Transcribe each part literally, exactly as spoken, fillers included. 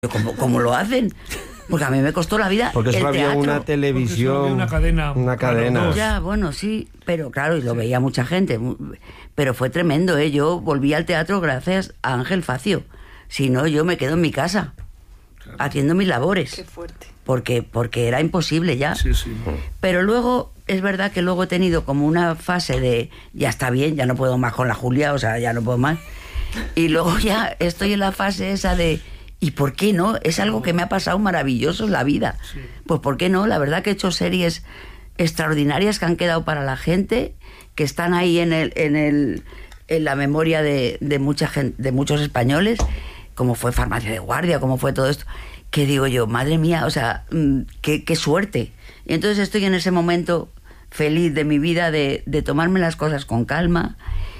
¿Cómo, cómo lo hacen? Porque a mí me costó la vida. Porque solo el había teatro. una televisión, había una cadena. Una cadena. Ya, bueno, sí, pero claro, y lo veía mucha gente. Pero fue tremendo, ¿eh? Yo volví al teatro gracias a Ángel Facio. Si no, yo me quedo en mi casa, claro, haciendo mis labores. Qué fuerte. Porque, porque era imposible ya. Sí, sí. Pero luego, es verdad que luego he tenido como una fase de, ya está bien, ya no puedo más con la Julia, o sea, ya no puedo más. Y luego ya estoy en la fase esa de, ¿y por qué no? Es algo que me ha pasado maravilloso en la vida. Sí. Pues ¿por qué no? La verdad que he hecho series extraordinarias que han quedado para la gente, que están ahí en el, en el, en la memoria de, de mucha gente, de muchos españoles, como fue Farmacia de Guardia, como fue todo esto, que digo yo, madre mía, o sea, qué, qué suerte. Y entonces estoy en ese momento feliz de mi vida de, de tomarme las cosas con calma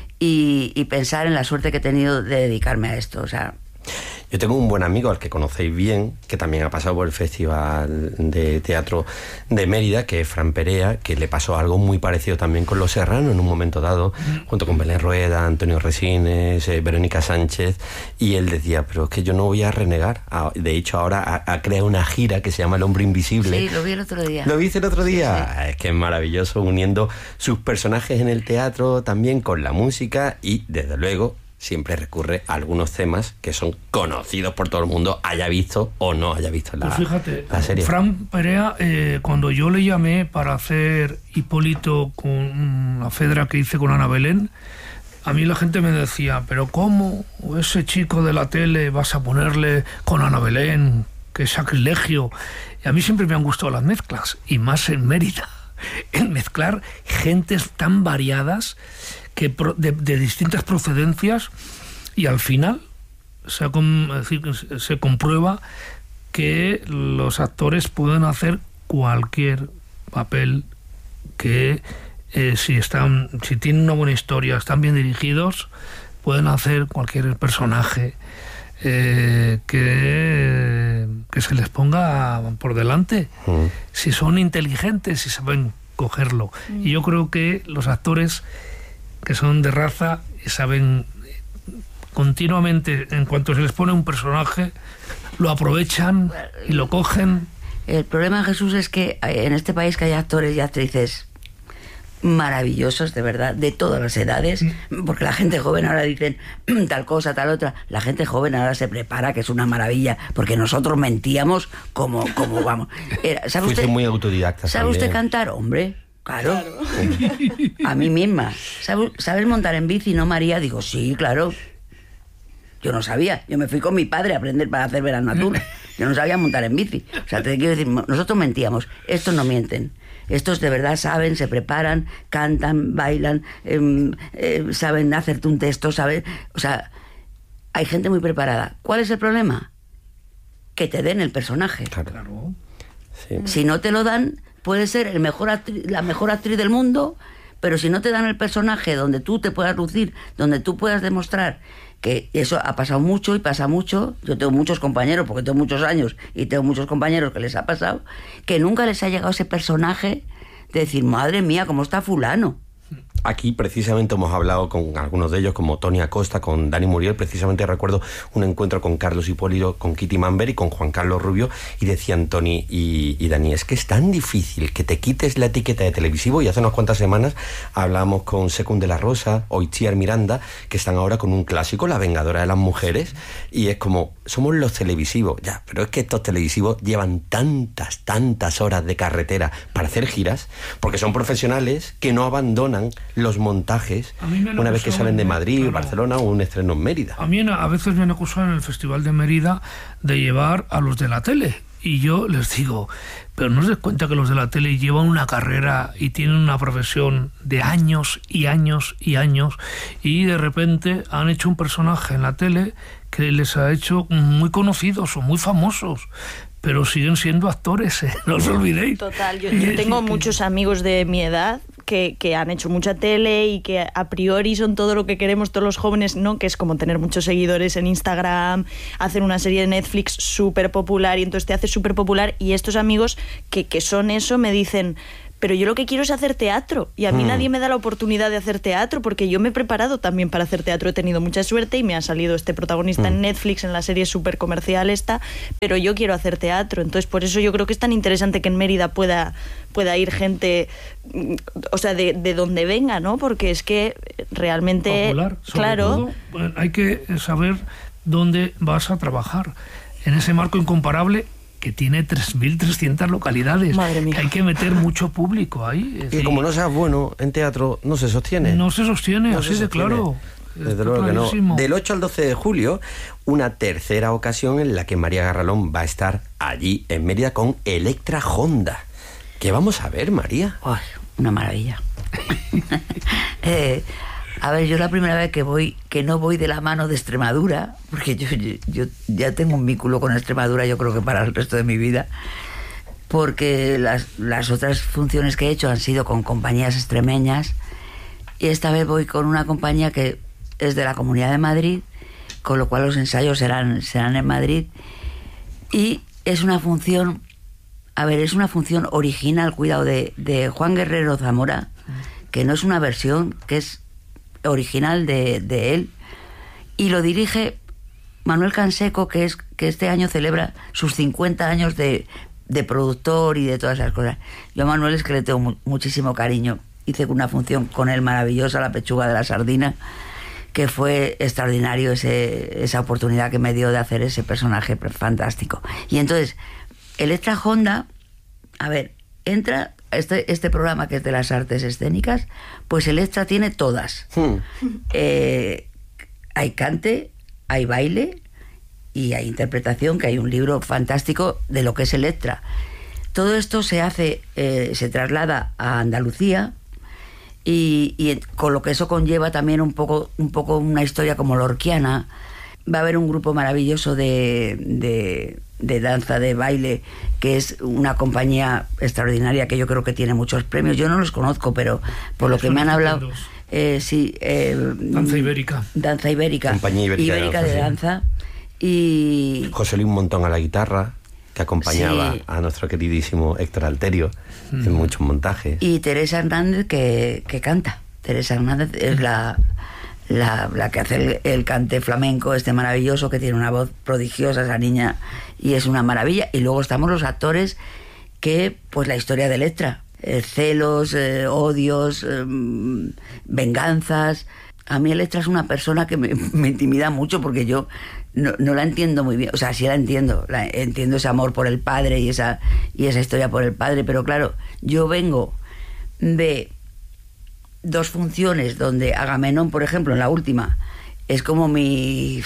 y, y pensar en la suerte que he tenido de dedicarme a esto, o sea... Yo tengo un buen amigo al que conocéis bien, que también ha pasado por el Festival de Teatro de Mérida, que es Fran Perea, que le pasó algo muy parecido también con Los Serrano en un momento dado, junto con Belén Rueda, Antonio Resines, eh, Verónica Sánchez, y él decía, pero es que yo no voy a renegar. De hecho, ahora ha, ha creado una gira que se llama El Hombre Invisible. Sí, lo vi el otro día. ¿Lo viste el otro día? Sí, sí. Es que es maravilloso, uniendo sus personajes en el teatro también con la música y, desde luego, siempre recurre a algunos temas que son conocidos por todo el mundo, haya visto o no haya visto la, pues fíjate, la serie. Fran Perea, eh, cuando yo le llamé para hacer Hipólito con la Fedra que hice con Ana Belén, a mí la gente me decía, pero ¿cómo ese chico de la tele vas a ponerle con Ana Belén? ¡Qué sacrilegio! Y a mí siempre me han gustado las mezclas, y más en Mérida. El mezclar gentes tan variadas que de, de distintas procedencias, y al final se, es decir, se comprueba que los actores pueden hacer cualquier papel que eh, si están si tienen una buena historia, están bien dirigidos, pueden hacer cualquier personaje eh, que, que se les ponga por delante, mm. si son inteligentes, si saben cogerlo. Mm. Y yo creo que los actores que son de raza y saben continuamente, en cuanto se les pone un personaje, lo aprovechan y lo cogen. El problema, Jesús, es que en este país que hay actores y actrices maravillosos, de verdad, de todas las edades, porque la gente joven ahora dicen tal cosa, tal otra. La gente joven ahora se prepara, que es una maravilla, porque nosotros mentíamos como, como vamos. Era, ¿sabe Fuiste usted, muy autodidacta. ¿Sabe también. usted cantar? Hombre, claro. claro. A mí misma. ¿Sabe, ¿Sabes montar en bici, no, María? Digo, sí, claro. Yo no sabía. Yo me fui con mi padre a aprender para hacer verano tour. Yo no sabía montar en bici. O sea, te quiero decir, nosotros mentíamos. Estos no mienten. Estos de verdad saben, se preparan, cantan, bailan, eh, eh, saben hacerte un texto, saben... O sea, hay gente muy preparada. ¿Cuál es el problema? Que te den el personaje. Claro. Sí. Si no te lo dan, puede ser el mejor actri- la mejor actriz del mundo, pero si no te dan el personaje donde tú te puedas lucir, donde tú puedas demostrar que eso ha pasado mucho y pasa mucho. Yo tengo muchos compañeros, porque tengo muchos años y tengo muchos compañeros que les ha pasado, que nunca les ha llegado ese personaje de decir, madre mía, cómo está fulano. Aquí precisamente hemos hablado con algunos de ellos, como Tony Acosta, con Dani Muriel. Precisamente recuerdo un encuentro con Carlos Hipólito, con Kitty Manber y con Juan Carlos Rubio, y decían Tony y, y Dani, es que es tan difícil que te quites la etiqueta de televisivo. Y hace unas cuantas semanas hablábamos con Secund de la Rosa o Itziar Miranda, que están ahora con un clásico, La Vengadora de las Mujeres, y es como, somos los televisivos, ya, pero es que estos televisivos llevan tantas, tantas horas de carretera para hacer giras, porque son profesionales que no abandonan los montajes una vez que salen de Madrid, claro, Barcelona o un estreno en Mérida. A mí a veces me han acusado en el Festival de Mérida de llevar a los de la tele, y yo les digo, pero no os des cuenta que los de la tele llevan una carrera y tienen una profesión de años y años y años, y de repente han hecho un personaje en la tele que les ha hecho muy conocidos o muy famosos, pero siguen siendo actores, ¿eh? No os olvidéis. Total, yo, yo tengo muchos amigos de mi edad que, que han hecho mucha tele y que a priori son todo lo que queremos todos los jóvenes, ¿no? Que es como tener muchos seguidores en Instagram, hacer una serie de Netflix súper popular y entonces te haces súper popular, y estos amigos que, que son eso me dicen, pero yo lo que quiero es hacer teatro, y a mí mm. nadie me da la oportunidad de hacer teatro, porque yo me he preparado también para hacer teatro, he tenido mucha suerte y me ha salido este protagonista mm. en Netflix, en la serie súper comercial esta, pero yo quiero hacer teatro, entonces por eso yo creo que es tan interesante que en Mérida pueda, pueda ir gente, o sea, de, de donde venga, ¿no? Porque es que realmente, popular, sobre claro, todo, bueno, hay que saber dónde vas a trabajar, en ese marco incomparable que tiene tres mil trescientas localidades. Madre mía. Hay que meter mucho público ahí. Es y decir, como no seas bueno en teatro, no se sostiene. No se sostiene, no así se de sostiene. claro. Desde luego que no. Del ocho al doce de julio, una tercera ocasión en la que María Garralón va a estar allí en Mérida con Electra Honda. ¿Qué vamos a ver, María? Oh, una maravilla. eh, a ver, yo la primera vez que voy, que no voy de la mano de Extremadura, porque yo, yo, yo ya tengo un vínculo con Extremadura, yo creo que para el resto de mi vida, porque las, las otras funciones que he hecho han sido con compañías extremeñas, y esta vez voy con una compañía que es de la Comunidad de Madrid, con lo cual los ensayos serán, serán en Madrid, y es una función, a ver, es una función original, cuidado, de, de Juan Guerrero Zamora, que no es una versión, que es original de, de él, y lo dirige Manuel Canseco, que es que este año celebra sus cincuenta años de, de productor y de todas esas cosas. Yo a Manuel es que le tengo mu- muchísimo cariño. Hice una función con él maravillosa, La pechuga de la sardina, que fue extraordinario ese, esa oportunidad que me dio de hacer ese personaje fantástico. Y entonces, Electra Honda, a ver, entra este, este programa que es de las artes escénicas, pues Electra tiene todas. Hmm. Eh, hay cante, hay baile y hay interpretación, que hay un libro fantástico de lo que es Electra. Todo esto se hace, eh, se traslada a Andalucía, y, y con lo que eso conlleva también un poco, un poco una historia como lorquiana. Va a haber un grupo maravilloso de, de, de danza, de baile, que es una compañía extraordinaria que yo creo que tiene muchos premios. Yo no los conozco, pero por lo que me han hablado, eh, sí, eh, Danza Ibérica. Danza Ibérica. Compañía Ibérica, Ibérica de Danza. Y José Luis Montón a la guitarra, que acompañaba sí. a nuestro queridísimo Héctor Alterio mm. en muchos montajes. Y Teresa Hernández, que, que canta. Teresa Hernández es la... La, la que hace el, el cante flamenco este maravilloso, que tiene una voz prodigiosa esa niña, y es una maravilla. Y luego estamos los actores que, pues la historia de Electra, eh, celos, eh, odios, eh, venganzas. A mí Electra es una persona que me, me intimida mucho, porque yo no, no la entiendo muy bien. O sea, sí la entiendo, la, entiendo ese amor por el padre y esa, y esa historia por el padre, pero claro, yo vengo de dos funciones donde Agamenón, por ejemplo, en la última, es como mi...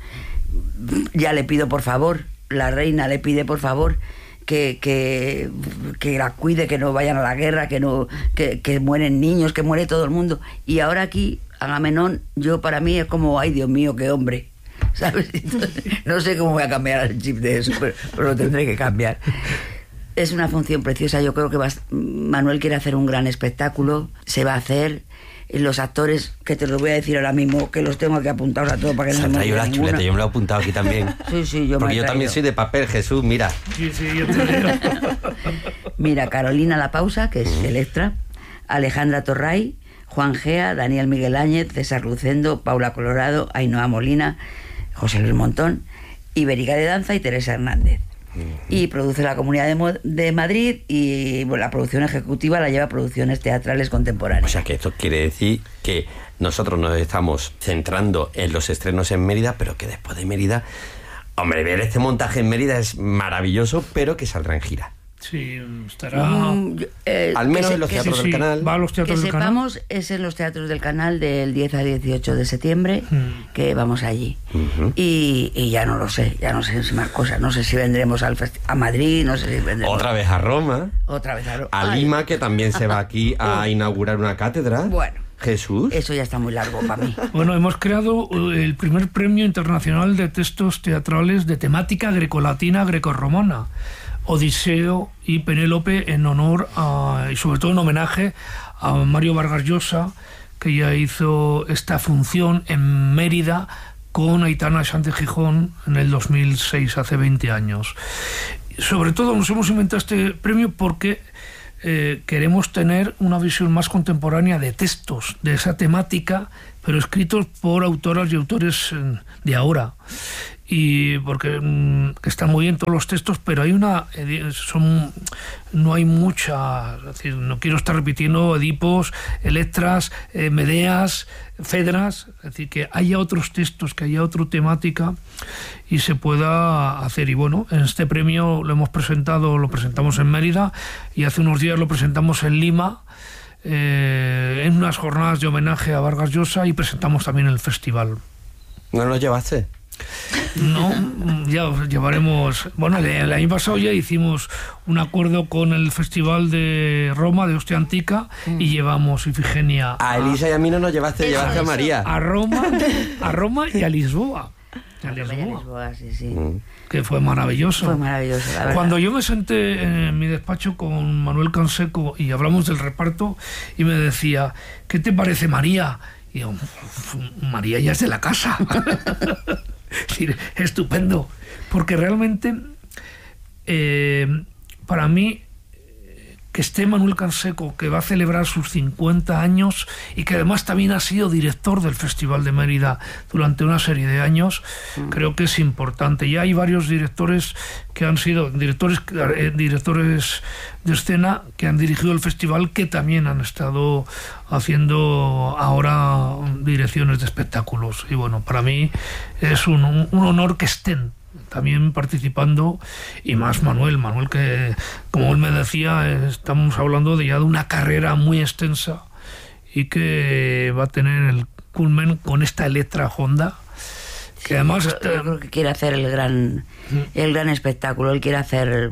Ya le pido por favor, la reina le pide por favor que, que, que la cuide, que no vayan a la guerra, que no que, que mueren niños, que muere todo el mundo. Y ahora aquí, Agamenón, yo para mí es como, ay Dios mío, qué hombre, ¿sabes? Entonces, no sé cómo voy a cambiar el chip de eso, pero, pero lo tendré que cambiar. Es una función preciosa, yo creo que va, Manuel quiere hacer un gran espectáculo, se va a hacer. Los actores, que te los voy a decir ahora mismo, que los tengo aquí apuntados a todos para que se no se me olvide la ninguno. Chuleta, yo me lo he apuntado aquí también. Sí, sí, yo Porque me yo también soy de papel, Jesús, mira. Sí, sí, yo te digo. Mira, Carolina La Pausa, que es uh-huh. Electra, Alejandra Torray, Juan Gea, Daniel Miguel Áñez, César Lucendo, Paula Colorado, Ainhoa Molina, José Luis Montón, Ibérica de Danza y Teresa Hernández. Y produce la Comunidad de, Mo- de Madrid, y bueno, la producción ejecutiva la lleva Producciones Teatrales Contemporáneas. O sea que esto quiere decir que nosotros nos estamos centrando en los estrenos en Mérida, pero que después de Mérida, hombre, ver este montaje en Mérida es maravilloso, pero que saldrá en gira. Sí, estará... Mm, eh, Al menos se, en los teatros sí, del sí, canal. Va a los teatros que del canal. sepamos, es en los teatros del canal del diez al dieciocho de septiembre, mm. que vamos allí. Uh-huh. Y, y ya no lo sé, ya no sé si más cosas. No sé si vendremos al festi- a Madrid, no sé si vendremos... Otra vez a Roma. Otra vez a Roma. A Lima, que también se va aquí a inaugurar una cátedra. Bueno. Jesús. Eso ya está muy largo para mí. Bueno, hemos creado el primer premio internacional de textos teatrales de temática grecolatina grecorromana. Odiseo y Penélope, en honor a, y sobre todo en homenaje a Mario Vargas Llosa, que ya hizo esta función en Mérida con Aitana Sánchez Gijón en el dos mil seis, hace veinte años. Sobre todo nos hemos inventado este premio porque eh, queremos tener una visión más contemporánea de textos, de esa temática, pero escritos por autoras y autores eh, de ahora. Y porque mmm, están muy bien todos los textos, pero hay una son no hay mucha, es decir, no quiero estar repitiendo Edipos, Electras, eh, Medeas, Fedras, es decir, que haya otros textos, que haya otra temática y se pueda hacer. Y bueno, en este premio lo hemos presentado, lo presentamos en Mérida y hace unos días lo presentamos en Lima, eh, en unas jornadas de homenaje a Vargas Llosa, y presentamos también el festival. ¿No lo llevaste? No, ya llevaremos. Bueno, el año pasado ya hicimos un acuerdo con el Festival de Roma, de Hostia Antica, mm. y llevamos Ifigenia. A, a Elisa y a mí no nos llevaste, a, llevaste a María. A Roma, a Roma y a Lisboa. A Lisboa, a Lisboa sí, sí. Mm. Que fue maravilloso. Fue maravilloso, la verdad. Cuando yo me senté en mi despacho con Manuel Canseco y hablamos del reparto, y me decía, ¿qué te parece María? Y yo, María ya es de la casa. Sí, estupendo, porque realmente eh, para mí que esté Manuel Canseco, que va a celebrar sus cincuenta años y que además también ha sido director del Festival de Mérida durante una serie de años, mm. creo que es importante. Ya hay varios directores que han sido directores eh, directores de escena que han dirigido el festival, que también han estado haciendo ahora direcciones de espectáculos. Y bueno, para mí es un, un, un honor que estén también participando, y más Manuel, Manuel que, como él me decía, estamos hablando de ya de una carrera muy extensa y que va a tener el culmen con esta Electra Honda, que además yo, está... yo creo que quiere hacer el gran el gran espectáculo, él quiere hacer,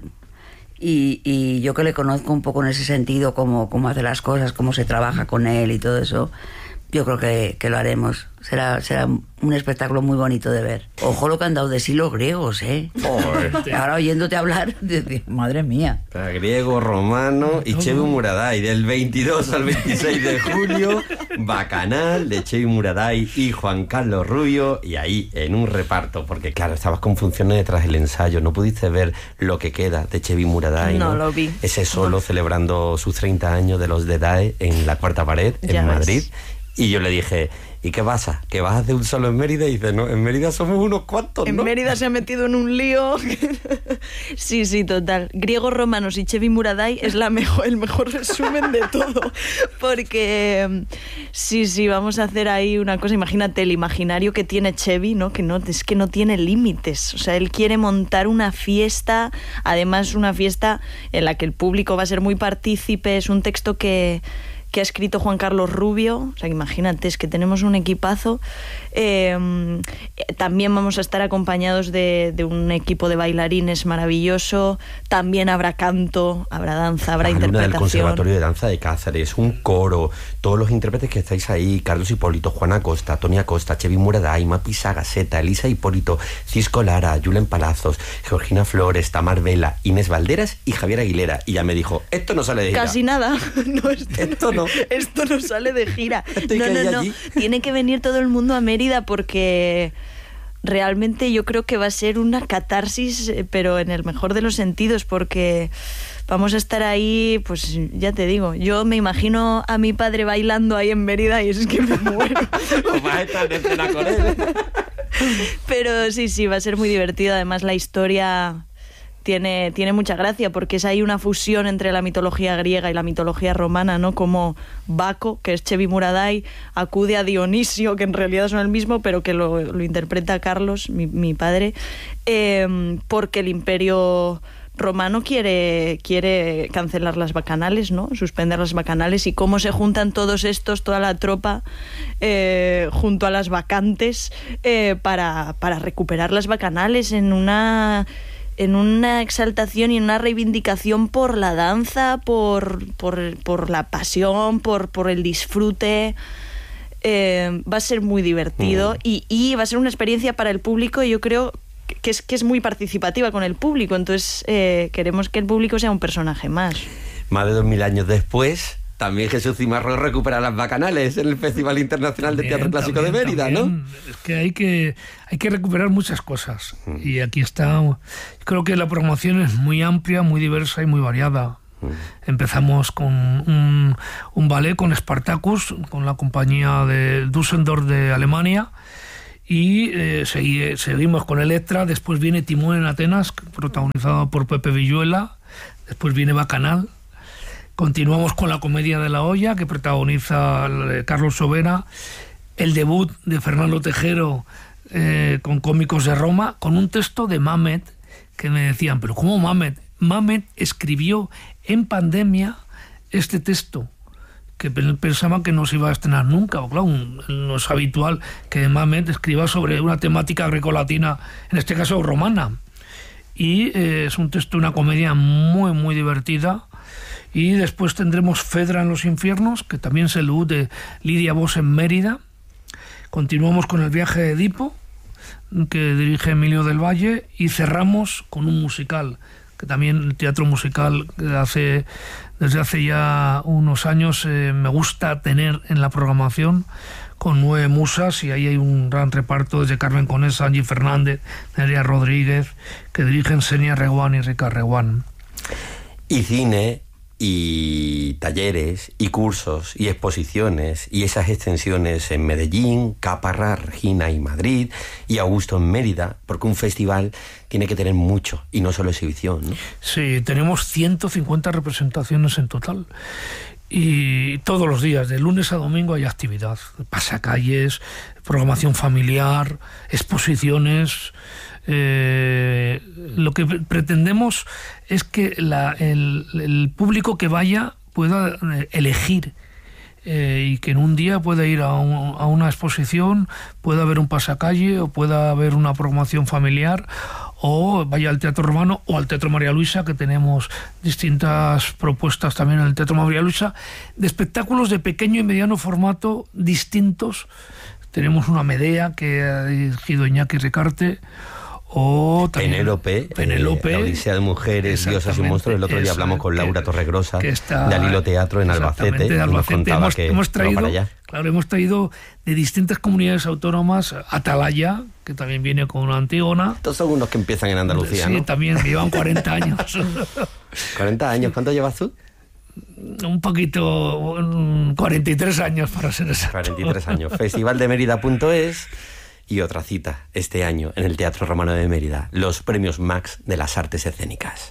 y, y yo que le conozco un poco en ese sentido, cómo, cómo hace las cosas, cómo se trabaja con él y todo eso, yo creo que, que lo haremos. Será, será un espectáculo muy bonito de ver. Ojo lo que han dado de sí los griegos, ¿eh? Joder. Ahora oyéndote hablar, de, madre mía. Griego, romano y Chevi Muraday. Del veintidós al veintiséis de julio, Bacanal de Chevi Muraday y Juan Carlos Rubio. Y ahí, en un reparto, porque claro, estabas con funciones detrás del ensayo, no pudiste ver lo que queda de Chevi Muraday, ¿no? No lo vi. Ese solo celebrando sus treinta años de los de D A E en la Cuarta Pared, ya en ves. Madrid. Y yo le dije, ¿y qué pasa? ¿Que vas a hacer un solo en Mérida? Y dice, no, en Mérida somos unos cuantos, ¿no? En Mérida se ha metido en un lío. Sí, sí, total. Griegos, romanos y Chevi Muraday es la mejor, el mejor resumen de todo. Porque sí, sí, vamos a hacer ahí una cosa. Imagínate el imaginario que tiene Chevi, ¿no? Que no, es que no tiene límites. O sea, él quiere montar una fiesta, además una fiesta en la que el público va a ser muy partícipe. Es un texto que... que ha escrito Juan Carlos Rubio, o sea, imagínate, es que tenemos un equipazo. Eh, también vamos a estar acompañados de, de un equipo de bailarines maravilloso, también habrá canto, habrá danza, habrá la interpretación. Del Conservatorio de Danza de Cáceres, un coro, todos los intérpretes que estáis ahí, Carlos Hipólito, Juana Costa, Tony Acosta, Chevi Muraday, Mapi Sagaseta, Elisa Hipólito, Cisco Lara, Julen Palazos, Georgina Flores, Tamar Vela, Inés Valderas y Javier Aguilera. Y ya me dijo, esto no sale de gira. Casi nada. No, esto, esto no. Esto no sale de gira. Estoy No, no, no. allí. Tiene que venir todo el mundo a Mérida porque realmente yo creo que va a ser una catarsis, pero en el mejor de los sentidos, porque vamos a estar ahí, pues ya te digo, yo me imagino a mi padre bailando ahí en Mérida y es que me muero. Pues vas a estar en escena con él. Pero sí, sí, va a ser muy divertido. Además la historia... Tiene, tiene mucha gracia porque es ahí una fusión entre la mitología griega y la mitología romana, ¿no? Como Baco, que es Chevi Muraday, acude a Dionisio, que en realidad son el mismo, pero que lo, lo interpreta Carlos, mi, mi padre, eh, porque el imperio romano quiere, quiere cancelar las bacanales, ¿no? Suspender las bacanales, y cómo se juntan todos estos, toda la tropa, eh, junto a las bacantes, eh, para, para recuperar las bacanales en una... en una exaltación y en una reivindicación por la danza, por, por, por la pasión, por, por el disfrute. Eh, va a ser muy divertido mm. y, y va a ser una experiencia para el público, y yo creo que es, que es muy participativa con el público. Entonces eh, queremos que el público sea un personaje más. Más de dos mil años después, también Jesús Cimarrón recupera las bacanales en el Festival Internacional también, de Teatro Clásico también, de Mérida, también. ¿No? Es que hay que hay que recuperar muchas cosas. Mm. Y aquí está. Creo que la programación es muy amplia, muy diversa y muy variada. Empezamos con un, un ballet con Spartacus, con la compañía de Düsseldorf de Alemania, y eh, segui, seguimos con Electra. Después viene Timón en Atenas, protagonizado por Pepe Villuela. Después viene Bacanal. Continuamos con La Comedia de la Olla, que protagoniza Carlos Sobera. El debut de Fernando Tejero eh, con Cómicos de Roma, con un texto de Mamet, que me decían, pero ¿cómo Mamet? Mamet escribió en pandemia este texto, que pensaba que no se iba a estrenar nunca. O claro, no es habitual que Mamet escriba sobre una temática grecolatina, en este caso romana. Y eh, es un texto, una comedia muy, muy divertida. Y después tendremos Fedra en los infiernos, que también es el debut de Lidia Vos en Mérida. Continuamos con El viaje de Edipo, que dirige Emilio del Valle, y cerramos con un musical, que también el teatro musical hace, desde hace ya unos años eh, me gusta tener en la programación, con Nueve musas, y ahí hay un gran reparto desde Carmen Conesa, Angie Fernández, Nerea Rodríguez, que dirigen Senia Reguán y Rica Reguán. Y cine, y talleres, y cursos, y exposiciones, y esas extensiones en Medellín, Caparra, Regina y Madrid, y Augusto en Mérida, porque un festival tiene que tener mucho, y no solo exhibición, ¿no? Sí, tenemos ciento cincuenta representaciones en total, y todos los días, de lunes a domingo, hay actividad, pasacalles, programación familiar, exposiciones. Eh, lo que pretendemos es que la, el, el público que vaya pueda elegir eh, y que en un día pueda ir a, un, a una exposición, pueda haber un pasacalle o pueda haber una programación familiar, o vaya al Teatro Romano o al Teatro María Luisa, que tenemos distintas propuestas también en el Teatro María Luisa, de espectáculos de pequeño y mediano formato distintos. Tenemos una Medea que ha dirigido Iñaki Ricarte, o también Penélope, Penélope, eh, la Odisea de Mujeres, Diosas y Monstruos. El otro día hablamos con Laura Torregrosa de Alilo Teatro en Albacete, de Albacete. Y nos contaba hemos, que hemos traído, para allá. Claro, hemos traído de distintas comunidades autónomas Atalaya, que también viene con una Antígona. Estos son unos que empiezan en Andalucía, sí, ¿no? también, que llevan cuarenta años. cuarenta años, ¿cuánto llevas tú? Un poquito, cuarenta y tres años para ser exacto. cuarenta y tres años. festival de mérida punto es. Y otra cita este año en el Teatro Romano de Mérida, los premios Max de las artes escénicas.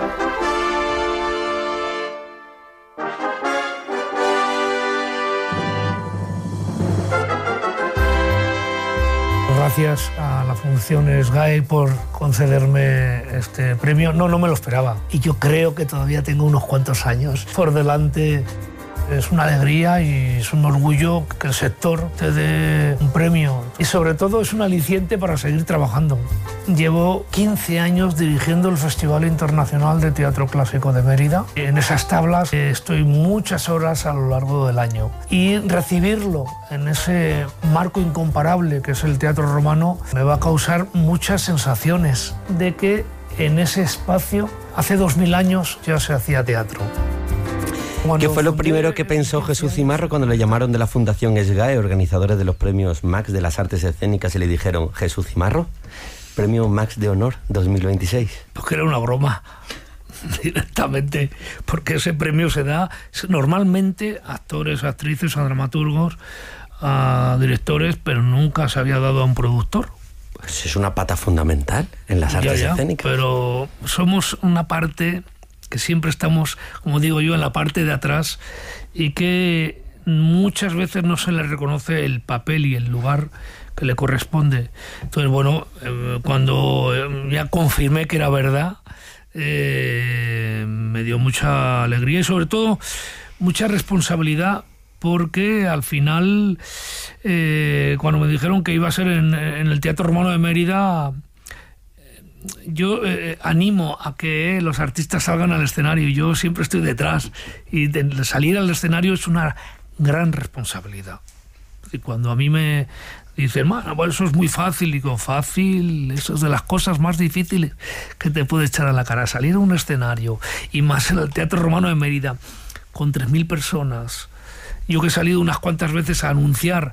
Gracias a la Fundación SGAE por concederme este premio. No, no me lo esperaba. Y yo creo que todavía tengo unos cuantos años por delante. Es una alegría y es un orgullo que el sector te dé un premio. Y sobre todo es un aliciente para seguir trabajando. Llevo quince años dirigiendo el Festival Internacional de Teatro Clásico de Mérida. En esas tablas estoy muchas horas a lo largo del año. Y recibirlo en ese marco incomparable que es el Teatro Romano me va a causar muchas sensaciones de que en ese espacio hace dos mil años ya se hacía teatro. ¿Qué fue lo primero que pensó Jesús Cimarro cuando le llamaron de la Fundación SGAE, organizadores de los premios Max de las artes escénicas, y le dijeron: Jesús Cimarro, premio Max de honor dos mil veintiséis? Pues que era una broma, directamente, porque ese premio se da normalmente a actores, a actrices, a dramaturgos, a directores, pero nunca se había dado a un productor. Pues es una pata fundamental en las artes ya, ya, escénicas. Pero somos una parte que siempre estamos, como digo yo, en la parte de atrás, y que muchas veces no se le reconoce el papel y el lugar que le corresponde. Entonces, bueno, eh, cuando ya confirmé que era verdad, eh, me dio mucha alegría y sobre todo mucha responsabilidad, porque al final, eh, cuando me dijeron que iba a ser en, en el Teatro Romano de Mérida, yo eh, animo a que los artistas salgan al escenario. Yo siempre estoy detrás, y de salir al escenario es una gran responsabilidad. Y cuando a mí me dicen, bueno, bueno, eso es muy fácil, digo, fácil, eso es de las cosas más difíciles que te puede echar a la cara, salir a un escenario, y más en el Teatro Romano de Mérida, con tres mil personas. Yo que he salido unas cuantas veces a anunciar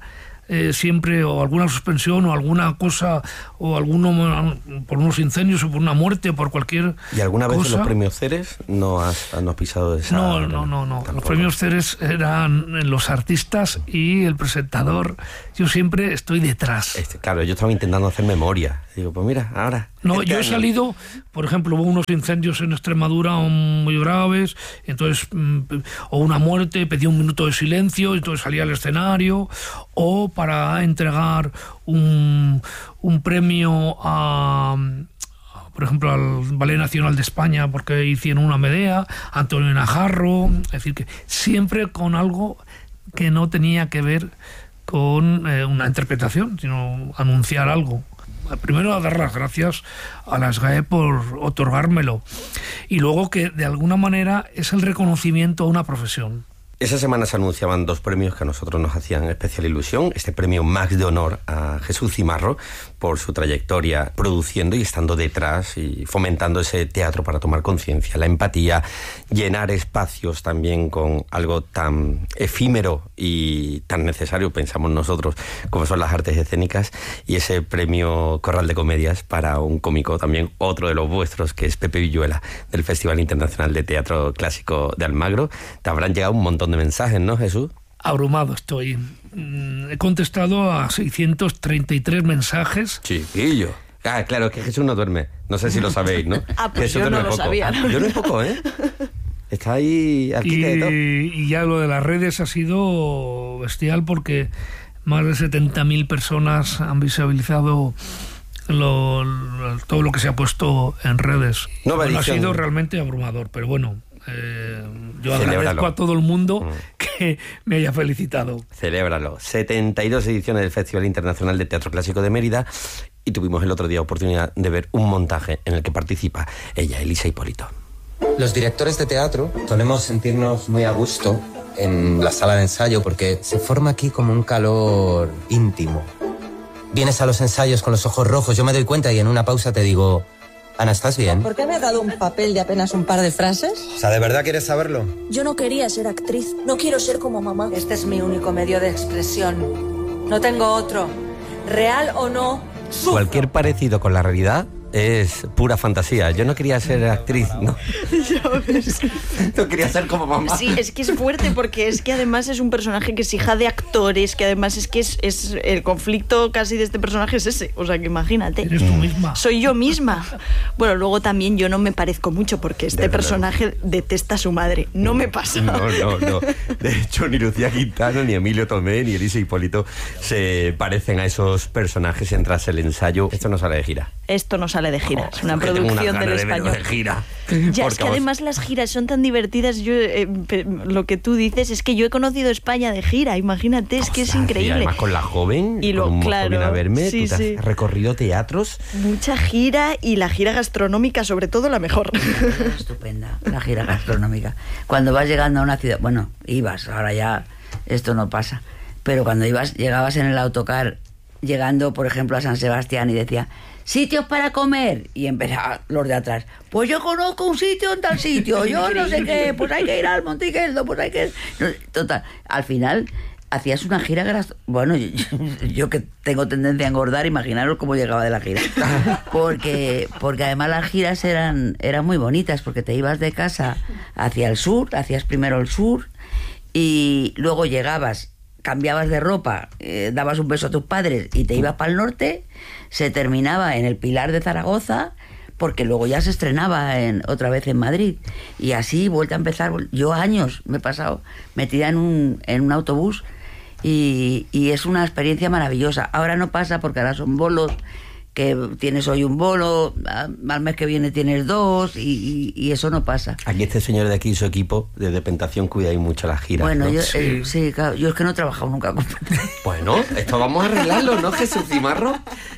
eh, siempre o alguna suspensión o alguna cosa, o alguno por unos incendios o por una muerte o por cualquier ¿Y alguna vez cosa. en los premios Ceres no has, no has pisado esa? No, no, no, no. Los premios Ceres eran los artistas y el presentador. Yo siempre estoy detrás. Este, claro, yo estaba intentando hacer memoria. Digo, pues mira, ahora... No, este yo he año. salido, por ejemplo, hubo unos incendios en Extremadura muy graves, entonces, o una muerte, pedí un minuto de silencio, entonces salí al escenario, o para entregar un, un premio a... por ejemplo, al Ballet Nacional de España, porque hicieron una Medea, Antonio Najarro, es decir, que siempre con algo que no tenía que ver con eh, una interpretación, sino anunciar algo. Primero, a dar las gracias a la S G A E por otorgármelo, y luego que de alguna manera es el reconocimiento a una profesión. Esa semana se anunciaban dos premios que a nosotros nos hacían especial ilusión. Este premio Max de honor a Jesús Cimarro por su trayectoria produciendo y estando detrás y fomentando ese teatro para tomar conciencia, la empatía, llenar espacios también con algo tan efímero y tan necesario, pensamos nosotros, como son las artes escénicas, y ese premio Corral de Comedias para un cómico también, otro de los vuestros, que es Pepe Villuela, del Festival Internacional de Teatro Clásico de Almagro. Te habrán llegado un montón de mensajes, ¿no, Jesús? Abrumado estoy. He contestado a seiscientos treinta y tres mensajes. Chiquillo. Ah, claro, es que Jesús no duerme. No sé si lo sabéis, ¿no? Ah, pues Jesús yo no duerme lo poco. sabía. Yo no es poco, ¿eh? Está ahí al quite de todo. Y, y ya lo de las redes ha sido bestial, porque más de setenta mil personas han visibilizado lo, lo, todo lo que se ha puesto en redes. Nueva Bueno, ha edición. sido realmente abrumador, pero bueno, eh, yo Celébralo. agradezco a todo el mundo Mm. que me haya felicitado. Celébralo. setenta y dos ediciones del Festival Internacional de Teatro Clásico de Mérida, y tuvimos el otro día oportunidad de ver un montaje en el que participa ella, Elisa Hipólito. Los directores de teatro solemos sentirnos muy a gusto en la sala de ensayo porque se forma aquí como un calor íntimo. Vienes a los ensayos con los ojos rojos, yo me doy cuenta y en una pausa te digo, Ana, ¿estás bien? ¿Por qué me ha dado un papel de apenas un par de frases? O sea, ¿de verdad quieres saberlo? Yo no quería ser actriz, no quiero ser como mamá. Este es mi único medio de expresión. No tengo otro. Real o no, sufro. Cualquier parecido con la realidad es pura fantasía. Yo no quería ser actriz, ¿no? No quería ser como mamá. Sí, es que es fuerte, porque es que además es un personaje que es hija de actores, que además es que es, es el conflicto casi de este personaje es ese. O sea, que imagínate. Eres tú misma. Soy yo misma. Bueno, luego también yo no me parezco mucho, porque este Desde personaje luego. detesta a su madre. No me pasa. No, no, no. De hecho, ni Lucía Quintana, ni Emilio Tomé, ni Elisa Hipólito se parecen a esos personajes en Tras el ensayo. Esto no sale de gira. Esto no sale de gira, es una Oh, que tengo producción unas del ganas de verlo español. de gira. Ya, Porque es que vamos- además las giras son tan divertidas. Yo eh, pe- lo que tú dices es que yo he conocido España de gira, imagínate, es que es Ostras, increíble. Y además con la joven, Y lo- con un mozo claro, viene a verme, sí, tú te has sí. recorrido teatros. Mucha gira, y la gira gastronómica sobre todo la mejor. Estupenda, la gira gastronómica. Cuando vas llegando a una ciudad, bueno, ibas, ahora ya esto no pasa, pero cuando ibas, llegabas en el autocar, llegando, por ejemplo, a San Sebastián, y decía, sitios para comer, y empezaba los de atrás, pues yo conozco un sitio en tal sitio, yo no sé qué, pues hay que ir al Monticello, pues hay que... no, total, al final hacías una gira gras- bueno, yo, yo que tengo tendencia a engordar, imaginaros cómo llegaba de la gira, porque porque además las giras eran eran muy bonitas, porque te ibas de casa hacia el sur, hacías primero el sur y luego llegabas, cambiabas de ropa, eh, dabas un beso a tus padres y te ibas para el norte, se terminaba en el Pilar de Zaragoza, porque luego ya se estrenaba en, otra vez en Madrid, y así vuelta a empezar. Yo años me he pasado metida en un, en un autobús, y, y es una experiencia maravillosa. Ahora no pasa, porque ahora son bolos, que tienes hoy un bolo, al mes que viene tienes dos, y, y, y eso no pasa. Aquí este señor de aquí y su equipo de Depentación cuidáis mucho las giras, Bueno, ¿no? yo, Sí. eh, sí, claro, yo es que no he trabajado nunca con... Bueno, esto vamos a arreglarlo, ¿no, Jesús Cimarro?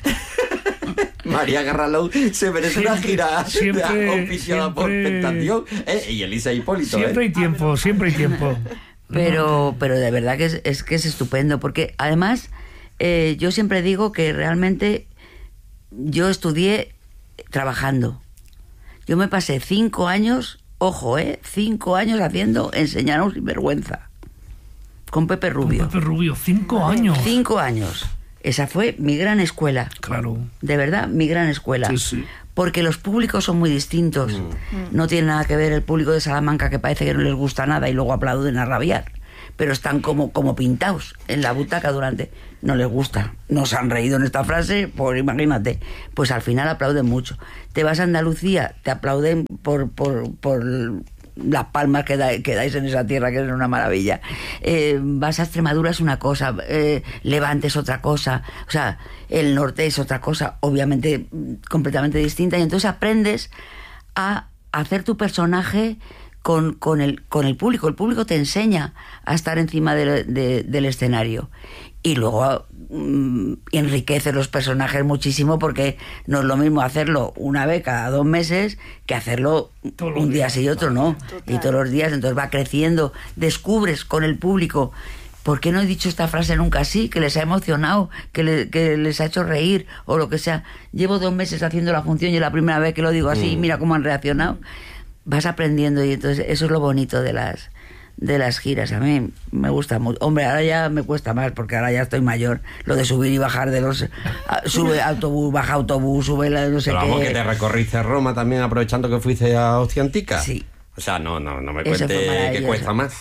María Garralou se merece una gira Siempre- auspiciada por siempre- Tentación, ¿eh? Y Elisa Hipólito, Siempre ¿eh? hay tiempo, siempre hay tiempo. Pero, pero de verdad que es, es que es estupendo, porque además eh, yo siempre digo que realmente yo estudié trabajando. Yo me pasé cinco años, ojo, eh, cinco años haciendo enseñar a un sinvergüenza. con Pepe Rubio. Con Pepe Rubio, cinco años. Cinco años. Esa fue mi gran escuela. Claro. De verdad, mi gran escuela. Sí, sí. Porque los públicos son muy distintos. Mm. No tiene nada que ver el público de Salamanca, que parece que no les gusta nada y luego aplauden a rabiar. Pero están como, como pintados en la butaca durante... No les gusta. Nos han reído en esta frase, pues imagínate. Pues al final aplauden mucho. Te vas a Andalucía, te aplauden por... por, por las palmas que, da, que dais en esa tierra, que es una maravilla. Eh, vas a Extremadura es una cosa, eh, Levante es otra cosa, o sea, el norte es otra cosa, obviamente completamente distinta, y entonces aprendes a hacer tu personaje con, con, el, con el público. El público te enseña a estar encima de, de, del escenario. Y luego mmm, enriquece los personajes muchísimo, porque no es lo mismo hacerlo una vez cada dos meses que hacerlo todos un día sí y otro no. Total. Y todos los días, entonces va creciendo, descubres con el público. ¿Por qué no he dicho esta frase nunca así? Que les ha emocionado, que, le, que les ha hecho reír o lo que sea. Llevo dos meses haciendo la función y es la primera vez que lo digo así, mm. mira cómo han reaccionado. Vas aprendiendo, y entonces eso es lo bonito de las... de las giras. A mí me gusta mucho. Hombre, ahora ya me cuesta más, porque ahora ya estoy mayor. Lo de subir y bajar de los... Sube autobús, baja autobús, sube la, no sé Pero qué... vamos, que te recorriste Roma también aprovechando que fuiste a Hostia Antica. Sí. O sea, no, no, no me cuente que cuesta más.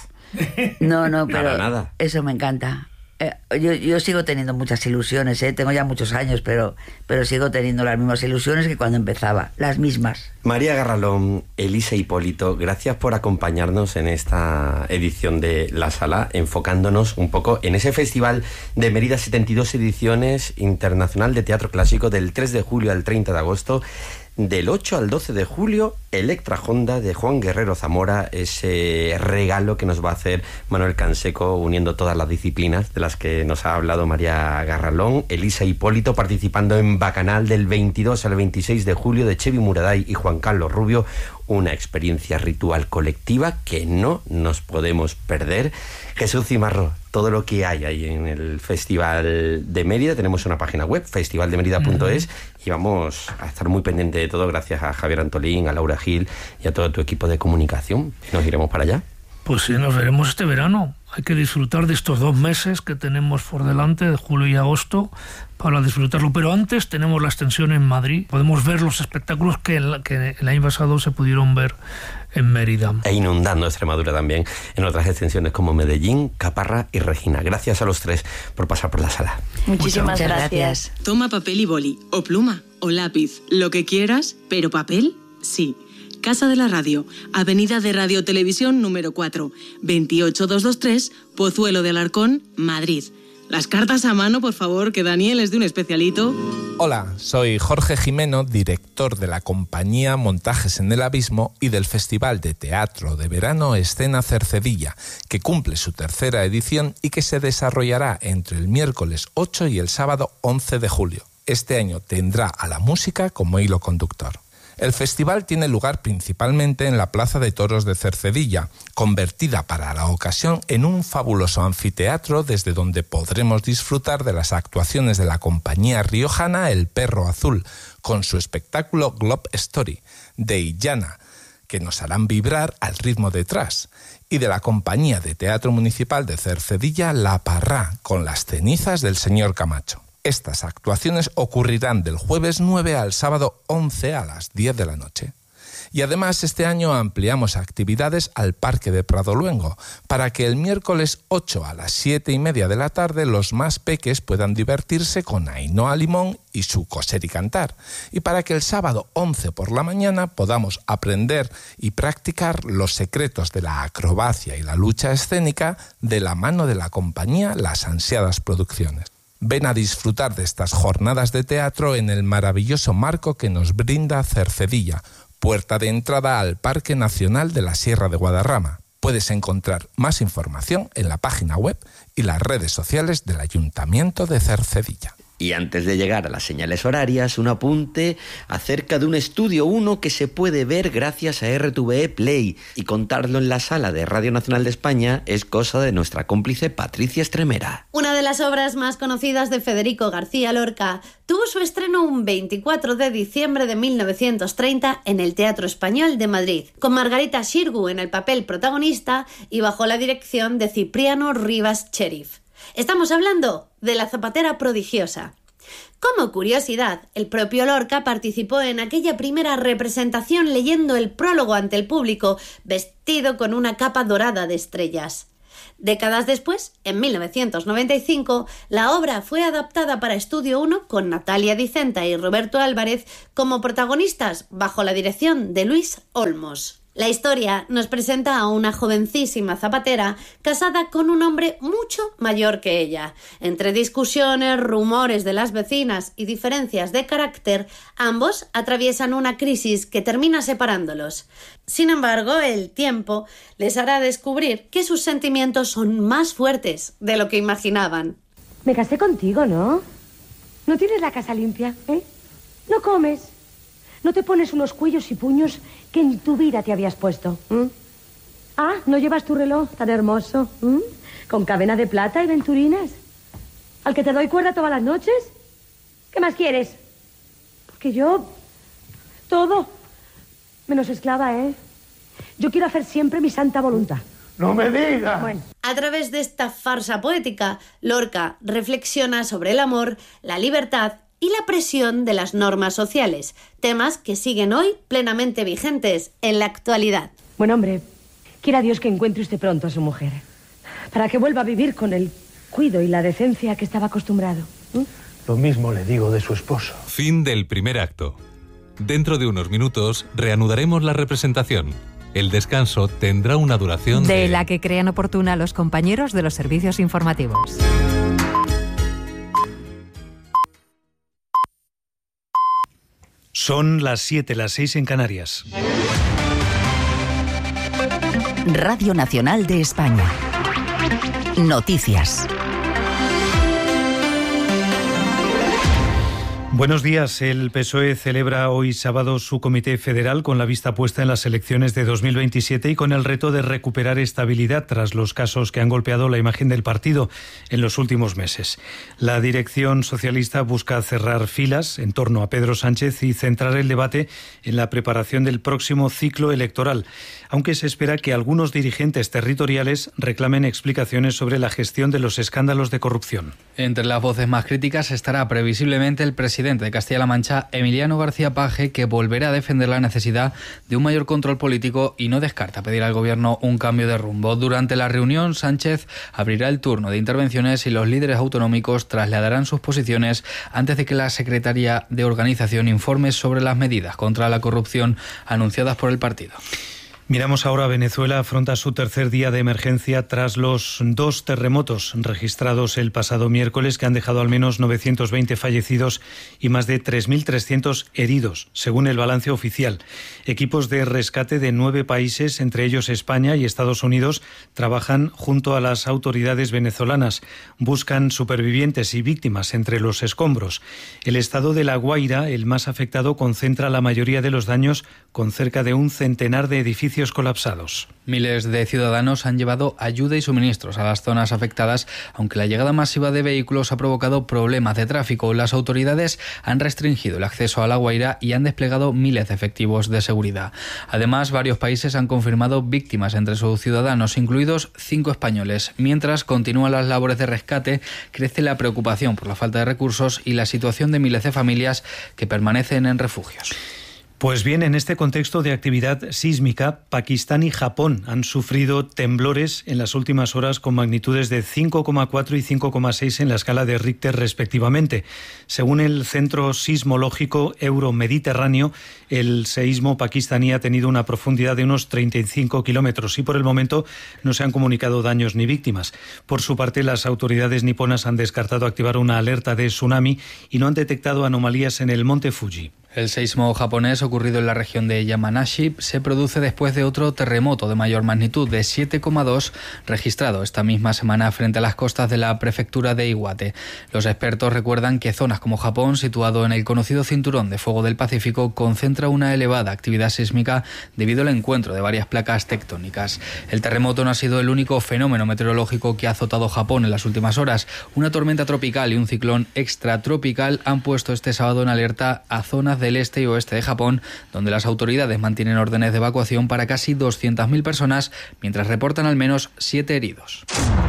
No, no, pero nada, nada. Eso me encanta. Eh, yo, yo sigo teniendo muchas ilusiones, ¿eh? Tengo ya muchos años, pero, pero sigo teniendo las mismas ilusiones que cuando empezaba, las mismas. María Garralón, Elisa Hipólito, gracias por acompañarnos en esta edición de La Sala, enfocándonos un poco en ese festival de Mérida, setenta y dos ediciones, internacional de teatro clásico, del tres de julio al treinta de agosto. Del ocho al doce de julio, Electra Honda de Juan Guerrero Zamora, ese regalo que nos va a hacer Manuel Canseco, uniendo todas las disciplinas de las que nos ha hablado María Garralón. Elisa Hipólito participando en Bacanal del veintidós al veintiséis de julio, de Chevy Muraday y Juan Carlos Rubio, una experiencia ritual colectiva que no nos podemos perder. Jesús Cimarro, todo lo que hay ahí en el Festival de Mérida, tenemos una página web, festival de mérida punto es, uh-huh. y vamos a estar muy pendientes de todo, gracias a Javier Antolín, a Laura Gil y a todo tu equipo de comunicación. ¿Nos iremos para allá? Pues sí, nos veremos este verano. Hay que disfrutar de estos dos meses que tenemos por delante, de julio y agosto, para disfrutarlo. Pero antes tenemos la extensión en Madrid. Podemos ver los espectáculos que el, que el año pasado se pudieron ver en Mérida. E inundando Extremadura también en otras extensiones como Medellín, Caparra y Regina. Gracias a los tres por pasar por la sala. Muchísimas Muchas gracias. gracias. Toma papel y boli, o pluma, o lápiz, lo que quieras, pero papel, sí. Casa de la Radio, Avenida de Radio Televisión número cuatro, veintiocho mil doscientos veintitrés, Pozuelo de Alarcón, Madrid. Las cartas a mano, por favor, que Daniel es de un especialito. Hola, soy Jorge Jimeno, director de la compañía Montajes en el Abismo y del Festival de Teatro de Verano Escena Cercedilla, que cumple su tercera edición y que se desarrollará entre el miércoles ocho y el sábado once de julio. Este año tendrá a la música como hilo conductor. El festival tiene lugar principalmente en la Plaza de Toros de Cercedilla, convertida para la ocasión en un fabuloso anfiteatro desde donde podremos disfrutar de las actuaciones de la compañía riojana El Perro Azul, con su espectáculo Globe Story, de Illana, que nos harán vibrar al ritmo de Tras, y de la compañía de teatro municipal de Cercedilla La Parrá, con las cenizas del señor Camacho. Estas actuaciones ocurrirán del jueves nueve al sábado once a las diez de la noche. Y además este año ampliamos actividades al Parque de Pradoluengo, para que el miércoles ocho a las siete y media de la tarde los más peques puedan divertirse con Ainhoa Limón y su coser y cantar, y para que el sábado once por la mañana podamos aprender y practicar los secretos de la acrobacia y la lucha escénica de la mano de la compañía Las Ansiadas Producciones. Ven a disfrutar de estas jornadas de teatro en el maravilloso marco que nos brinda Cercedilla, puerta de entrada al Parque Nacional de la Sierra de Guadarrama. Puedes encontrar más información en la página web y las redes sociales del Ayuntamiento de Cercedilla. Y antes de llegar a las señales horarias, un apunte acerca de un Estudio uno que se puede ver gracias a R T V E Play, y contarlo en la sala de Radio Nacional de España es cosa de nuestra cómplice Patricia Estremera. Una de las obras más conocidas de Federico García Lorca tuvo su estreno un veinticuatro de diciembre de mil novecientos treinta en el Teatro Español de Madrid, con Margarita Xirgu en el papel protagonista y bajo la dirección de Cipriano Rivas Cherif. Estamos hablando de La zapatera prodigiosa. Como curiosidad, el propio Lorca participó en aquella primera representación leyendo el prólogo ante el público, vestido con una capa dorada de estrellas. Décadas después, en mil novecientos noventa y cinco, la obra fue adaptada para Estudio uno con Natalia Dicenta y Roberto Álvarez como protagonistas bajo la dirección de Luis Olmos. La historia nos presenta a una jovencísima zapatera casada con un hombre mucho mayor que ella. Entre discusiones, rumores de las vecinas y diferencias de carácter, ambos atraviesan una crisis que termina separándolos. Sin embargo, el tiempo les hará descubrir que sus sentimientos son más fuertes de lo que imaginaban. Me casé contigo, ¿no? ¿No tienes la casa limpia, eh? ¿No comes? ¿No te pones unos cuellos y puños que en tu vida te habías puesto? ¿Mm? Ah, ¿no llevas tu reloj tan hermoso? ¿Mm? Con cadena de plata y venturinas. ¿Al que te doy cuerda todas las noches? ¿Qué más quieres? Porque yo... todo. Menos esclava, ¿eh? Yo quiero hacer siempre mi santa voluntad. ¡No me digas! Bueno. A través de esta farsa poética, Lorca reflexiona sobre el amor, la libertad y la presión de las normas sociales, temas que siguen hoy plenamente vigentes en la actualidad. Buen hombre, quiera Dios que encuentre usted pronto a su mujer, para que vuelva a vivir con el cuido y la decencia que estaba acostumbrado. ¿Mm? Lo mismo le digo de su esposo. Fin del primer acto. Dentro de unos minutos reanudaremos la representación. El descanso tendrá una duración de... de la que crean oportuna los compañeros de los servicios informativos. Son las siete, las seis en Canarias. Radio Nacional de España. Noticias. Buenos días. El P S O E celebra hoy sábado su comité federal con la vista puesta en las elecciones de dos mil veintisiete y con el reto de recuperar estabilidad tras los casos que han golpeado la imagen del partido en los últimos meses. La dirección socialista busca cerrar filas en torno a Pedro Sánchez y centrar el debate en la preparación del próximo ciclo electoral, aunque se espera que algunos dirigentes territoriales reclamen explicaciones sobre la gestión de los escándalos de corrupción. Entre las voces más críticas estará previsiblemente el presidente de Castilla-La Mancha, Emiliano García Paje, que volverá a defender la necesidad de un mayor control político y no descarta pedir al gobierno un cambio de rumbo. Durante la reunión, Sánchez abrirá el turno de intervenciones y los líderes autonómicos trasladarán sus posiciones antes de que la Secretaría de Organización informe sobre las medidas contra la corrupción anunciadas por el partido. Miramos ahora a Venezuela. Afronta su tercer día de emergencia tras los dos terremotos registrados el pasado miércoles que han dejado al menos novecientos veinte fallecidos y más de tres mil trescientos heridos, según el balance oficial. Equipos de rescate de nueve países, entre ellos España y Estados Unidos, trabajan junto a las autoridades venezolanas. Buscan supervivientes y víctimas entre los escombros. El estado de La Guaira, el más afectado, concentra la mayoría de los daños con cerca de un centenar de edificios colapsados. Miles de ciudadanos han llevado ayuda y suministros a las zonas afectadas, aunque la llegada masiva de vehículos ha provocado problemas de tráfico. Las autoridades han restringido el acceso a La Guaira y han desplegado miles de efectivos de seguridad. Además, varios países han confirmado víctimas entre sus ciudadanos, incluidos cinco españoles. Mientras continúan las labores de rescate, crece la preocupación por la falta de recursos y la situación de miles de familias que permanecen en refugios. Pues bien, en este contexto de actividad sísmica, Pakistán y Japón han sufrido temblores en las últimas horas con magnitudes de cinco coma cuatro y cinco coma seis en la escala de Richter respectivamente. Según el Centro Sismológico Euromediterráneo, el seísmo pakistaní ha tenido una profundidad de unos treinta y cinco kilómetros y por el momento no se han comunicado daños ni víctimas. Por su parte, las autoridades niponas han descartado activar una alerta de tsunami y no han detectado anomalías en el monte Fuji. El seísmo japonés ocurrido en la región de Yamanashi se produce después de otro terremoto de mayor magnitud de siete coma dos registrado esta misma semana frente a las costas de la prefectura de Iwate. Los expertos recuerdan que zonas como Japón, situado en el conocido cinturón de fuego del Pacífico, concentra una elevada actividad sísmica debido al encuentro de varias placas tectónicas. El terremoto no ha sido el único fenómeno meteorológico que ha azotado Japón en las últimas horas. Una tormenta tropical y un ciclón extratropical han puesto este sábado en alerta a zonas del este y oeste de Japón, donde las autoridades mantienen órdenes de evacuación para casi doscientas mil personas, mientras reportan al menos siete heridos.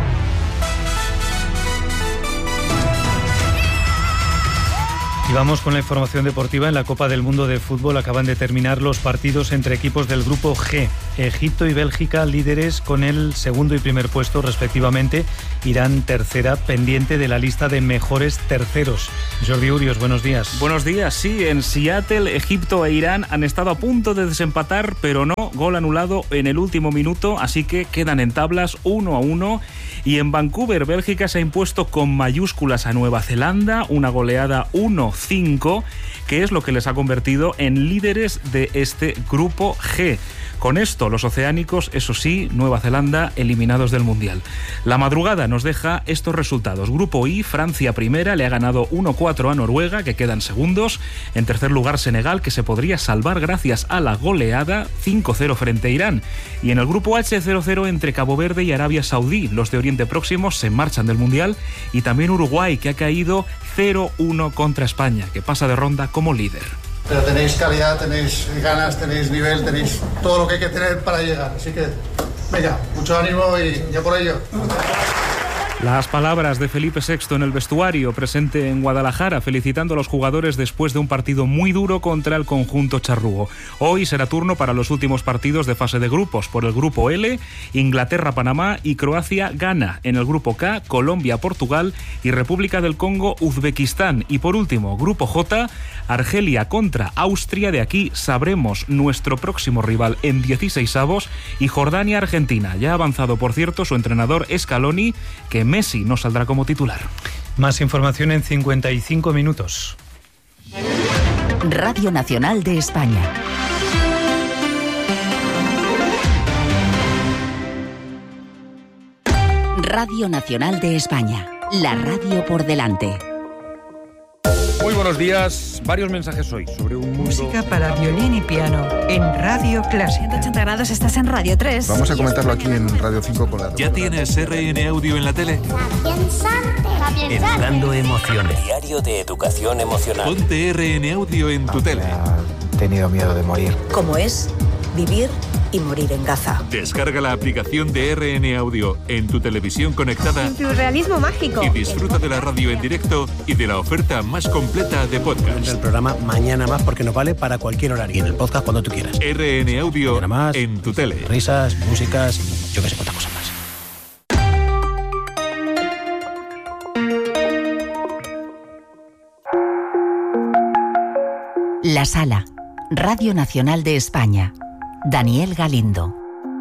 Y vamos con la información deportiva. En la Copa del Mundo de Fútbol acaban de terminar los partidos entre equipos del grupo G. Egipto y Bélgica líderes con el segundo y primer puesto respectivamente. Irán tercera, pendiente de la lista de mejores terceros. Jordi Urios, buenos días. Buenos días, sí. En Seattle, Egipto e Irán han estado a punto de desempatar, pero no. Gol anulado en el último minuto, así que quedan en tablas uno a uno. Y en Vancouver, Bélgica se ha impuesto con mayúsculas a Nueva Zelanda, una goleada uno cinco, que es lo que les ha convertido en líderes de este grupo G. Con esto, los oceánicos, eso sí, Nueva Zelanda, eliminados del Mundial. La madrugada nos deja estos resultados. Grupo I, Francia primera, le ha ganado uno cuatro a Noruega, que quedan segundos. En tercer lugar, Senegal, que se podría salvar gracias a la goleada cinco cero frente a Irán. Y en el grupo H, cero cero entre Cabo Verde y Arabia Saudí. Los de Oriente Próximo se marchan del Mundial. Y también Uruguay, que ha caído cero uno contra España, que pasa de ronda como líder. Pero tenéis calidad, tenéis ganas, tenéis nivel, tenéis todo lo que hay que tener para llegar. Así que, venga, mucho ánimo y ya por ello. Las palabras de Felipe sexto en el vestuario, presente en Guadalajara, felicitando a los jugadores después de un partido muy duro contra el conjunto charrúo. Hoy será turno para los últimos partidos de fase de grupos. Por el grupo L, Inglaterra-Panamá y Croacia-Ghana. En el grupo K, Colombia-Portugal y República del Congo-Uzbekistán. Y por último, grupo J, Argelia contra Austria. De aquí sabremos nuestro próximo rival en dieciseisavos. Y Jordania-Argentina. Ya ha avanzado, por cierto, su entrenador Scaloni, que Messi no saldrá como titular. Más información en cincuenta y cinco minutos. Radio Nacional de España. Radio Nacional de España. La radio por delante. Muy buenos días. Varios mensajes hoy sobre un mundo... Música para violín y piano en Radio Clásica. ciento ochenta grados, estás en Radio tres. Vamos a comentarlo aquí en Radio cinco con la... ¿Ya tienes R N Audio en la tele? Educando emociones. Diario de educación emocional. Ponte R N Audio en tu tele. He tenido miedo de morir. ¿Cómo es vivir y morir en Gaza? Descarga la aplicación de R N Audio en tu televisión conectada. Surrealismo mágico. Y disfruta de la radio en directo y de la oferta más completa de podcast. El programa Mañana Más, porque nos vale para cualquier horario. Y en el podcast cuando tú quieras. R N Audio más, en tu tele. Risas, músicas y yo que sé cuántas cosas más. La Sala. Radio Nacional de España. Daniel Galindo.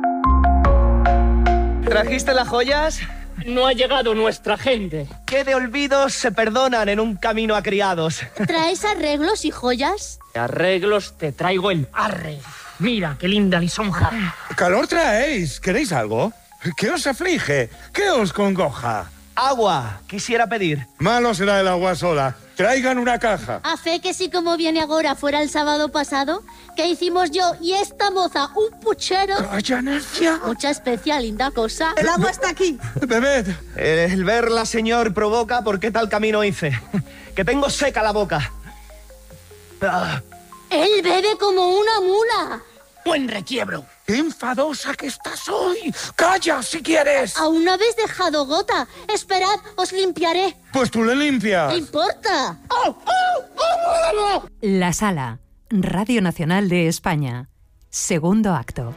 ¿Trajiste las joyas? No ha llegado nuestra gente. ¿Qué de olvidos se perdonan en un camino a criados? ¿Traes arreglos y joyas? Arreglos, te traigo el arre. Mira, qué linda lisonja. ¿Calor traéis? ¿Queréis algo? ¿Qué os aflige? ¿Qué os congoja? Agua, quisiera pedir. Malo será el agua sola. Traigan una caja. A fe que sí, como viene ahora, fuera el sábado pasado, que hicimos yo y esta moza un puchero. ¡Calla, necia! Mucha especial, linda cosa. El agua está aquí. Bebed. El verla, señor, provoca por qué tal camino hice. Que tengo seca la boca. Ah. Él bebe como una mula. Buen requiebro. ¡Qué enfadosa que estás hoy! ¡Calla, si quieres! Aún no habéis dejado gota. Esperad, os limpiaré. Pues tú le limpias. ¿Qué importa? ¡Oh, oh, oh, oh! La Sala. Radio Nacional de España. Segundo acto.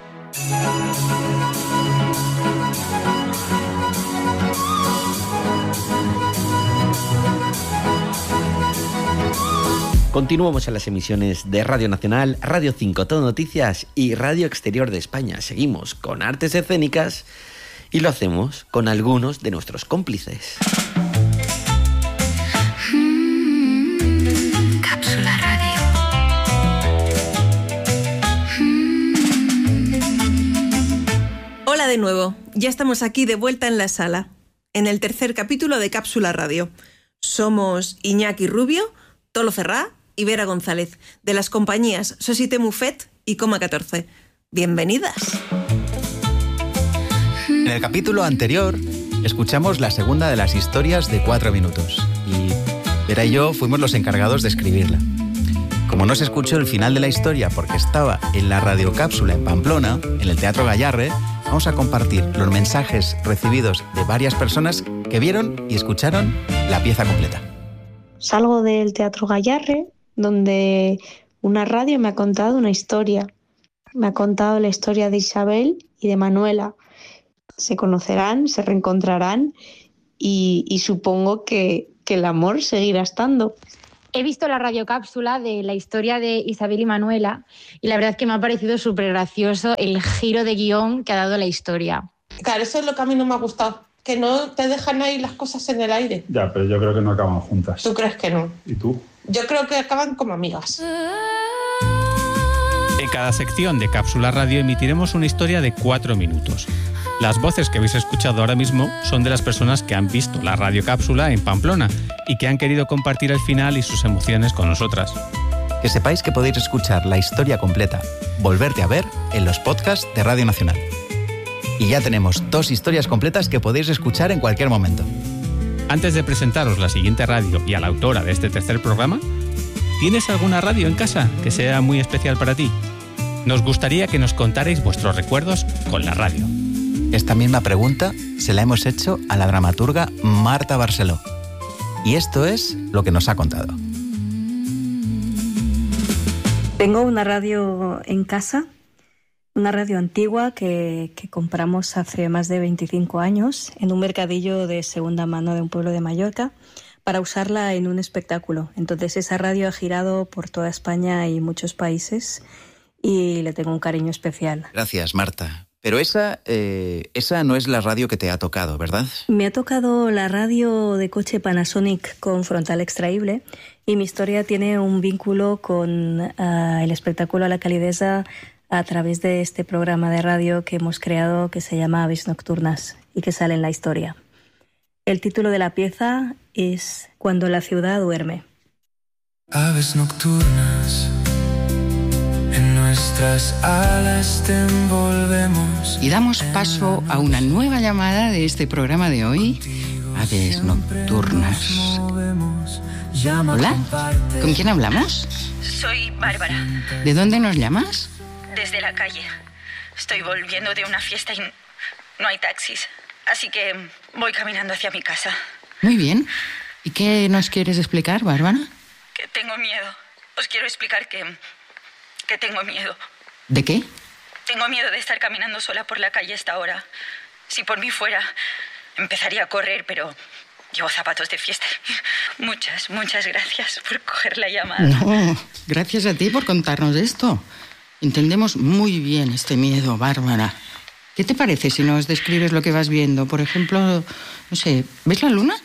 Continuamos en las emisiones de Radio Nacional, Radio cinco, Todo Noticias y Radio Exterior de España. Seguimos con artes escénicas y lo hacemos con algunos de nuestros cómplices. Mm, cápsula radio. de nuevo, ya estamos aquí de vuelta en la sala, en el tercer capítulo de Cápsula Radio. Somos Iñaki Rubio, Tolo Ferrá y Vera González, de las compañías Société Muffet y Coma catorce. Bienvenidas. En el capítulo anterior escuchamos la segunda de las historias de cuatro minutos y Vera y yo fuimos los encargados de escribirla. Como no se escuchó el final de la historia porque estaba en la radiocápsula en Pamplona, en el Teatro Gayarre, vamos a compartir los mensajes recibidos de varias personas que vieron y escucharon la pieza completa. Salgo del Teatro Gayarre, donde una radio me ha contado una historia. Me ha contado la historia de Isabel y de Manuela. Se conocerán, se reencontrarán y, y supongo que, que el amor seguirá estando. He visto la radiocápsula de la historia de Isabel y Manuela y la verdad es que me ha parecido súper gracioso el giro de guión que ha dado la historia. Claro, eso es lo que a mí no me ha gustado, que no te dejan ahí las cosas en el aire. Ya, pero yo creo que no acaban juntas. ¿Tú crees que no? ¿Y tú? Yo creo que acaban como amigas. En cada sección de Cápsula Radio emitiremos una historia de cuatro minutos. Las voces que habéis escuchado ahora mismo son de las personas que han visto la radiocápsula en Pamplona y que han querido compartir el final y sus emociones con nosotras. Que sepáis que podéis escuchar la historia completa, volverte a ver, en los podcasts de Radio Nacional. Y ya tenemos dos historias completas que podéis escuchar en cualquier momento. Antes de presentaros la siguiente radio y a la autora de este tercer programa, ¿tienes alguna radio en casa que sea muy especial para ti? Nos gustaría que nos contarais vuestros recuerdos con la radio. Esta misma pregunta se la hemos hecho a la dramaturga Marta Barceló. Y esto es lo que nos ha contado. Tengo una radio en casa, una radio antigua que, que compramos hace más de veinticinco años en un mercadillo de segunda mano de un pueblo de Mallorca para usarla en un espectáculo. Entonces esa radio ha girado por toda España y muchos países y le tengo un cariño especial. Gracias, Marta. Pero esa, eh, esa no es la radio que te ha tocado, ¿verdad? Me ha tocado la radio de coche Panasonic con frontal extraíble y mi historia tiene un vínculo con uh, el espectáculo a la calidesa a través de este programa de radio que hemos creado que se llama Aves Nocturnas y que sale en la historia. El título de la pieza es Cuando la ciudad duerme. Aves nocturnas, en nuestras alas te envolvemos. Y damos paso a una nueva llamada de este programa de hoy, Aves Nocturnas. Hola, ¿con quién hablamos? Soy Bárbara. ¿De dónde nos llamas? Desde la calle. Estoy volviendo de una fiesta y no hay taxis, así que voy caminando hacia mi casa. Muy bien. ¿Y qué nos quieres explicar, Bárbara? Que tengo miedo. Os quiero explicar que... que tengo miedo. ¿De qué? Tengo miedo de estar caminando sola por la calle a esta hora. Si por mí fuera, empezaría a correr, pero llevo zapatos de fiesta. Muchas, muchas gracias por coger la llamada. No, gracias a ti por contarnos esto. Entendemos muy bien este miedo, Bárbara. ¿Qué te parece si nos describes lo que vas viendo? Por ejemplo, no sé, ¿ves la luna?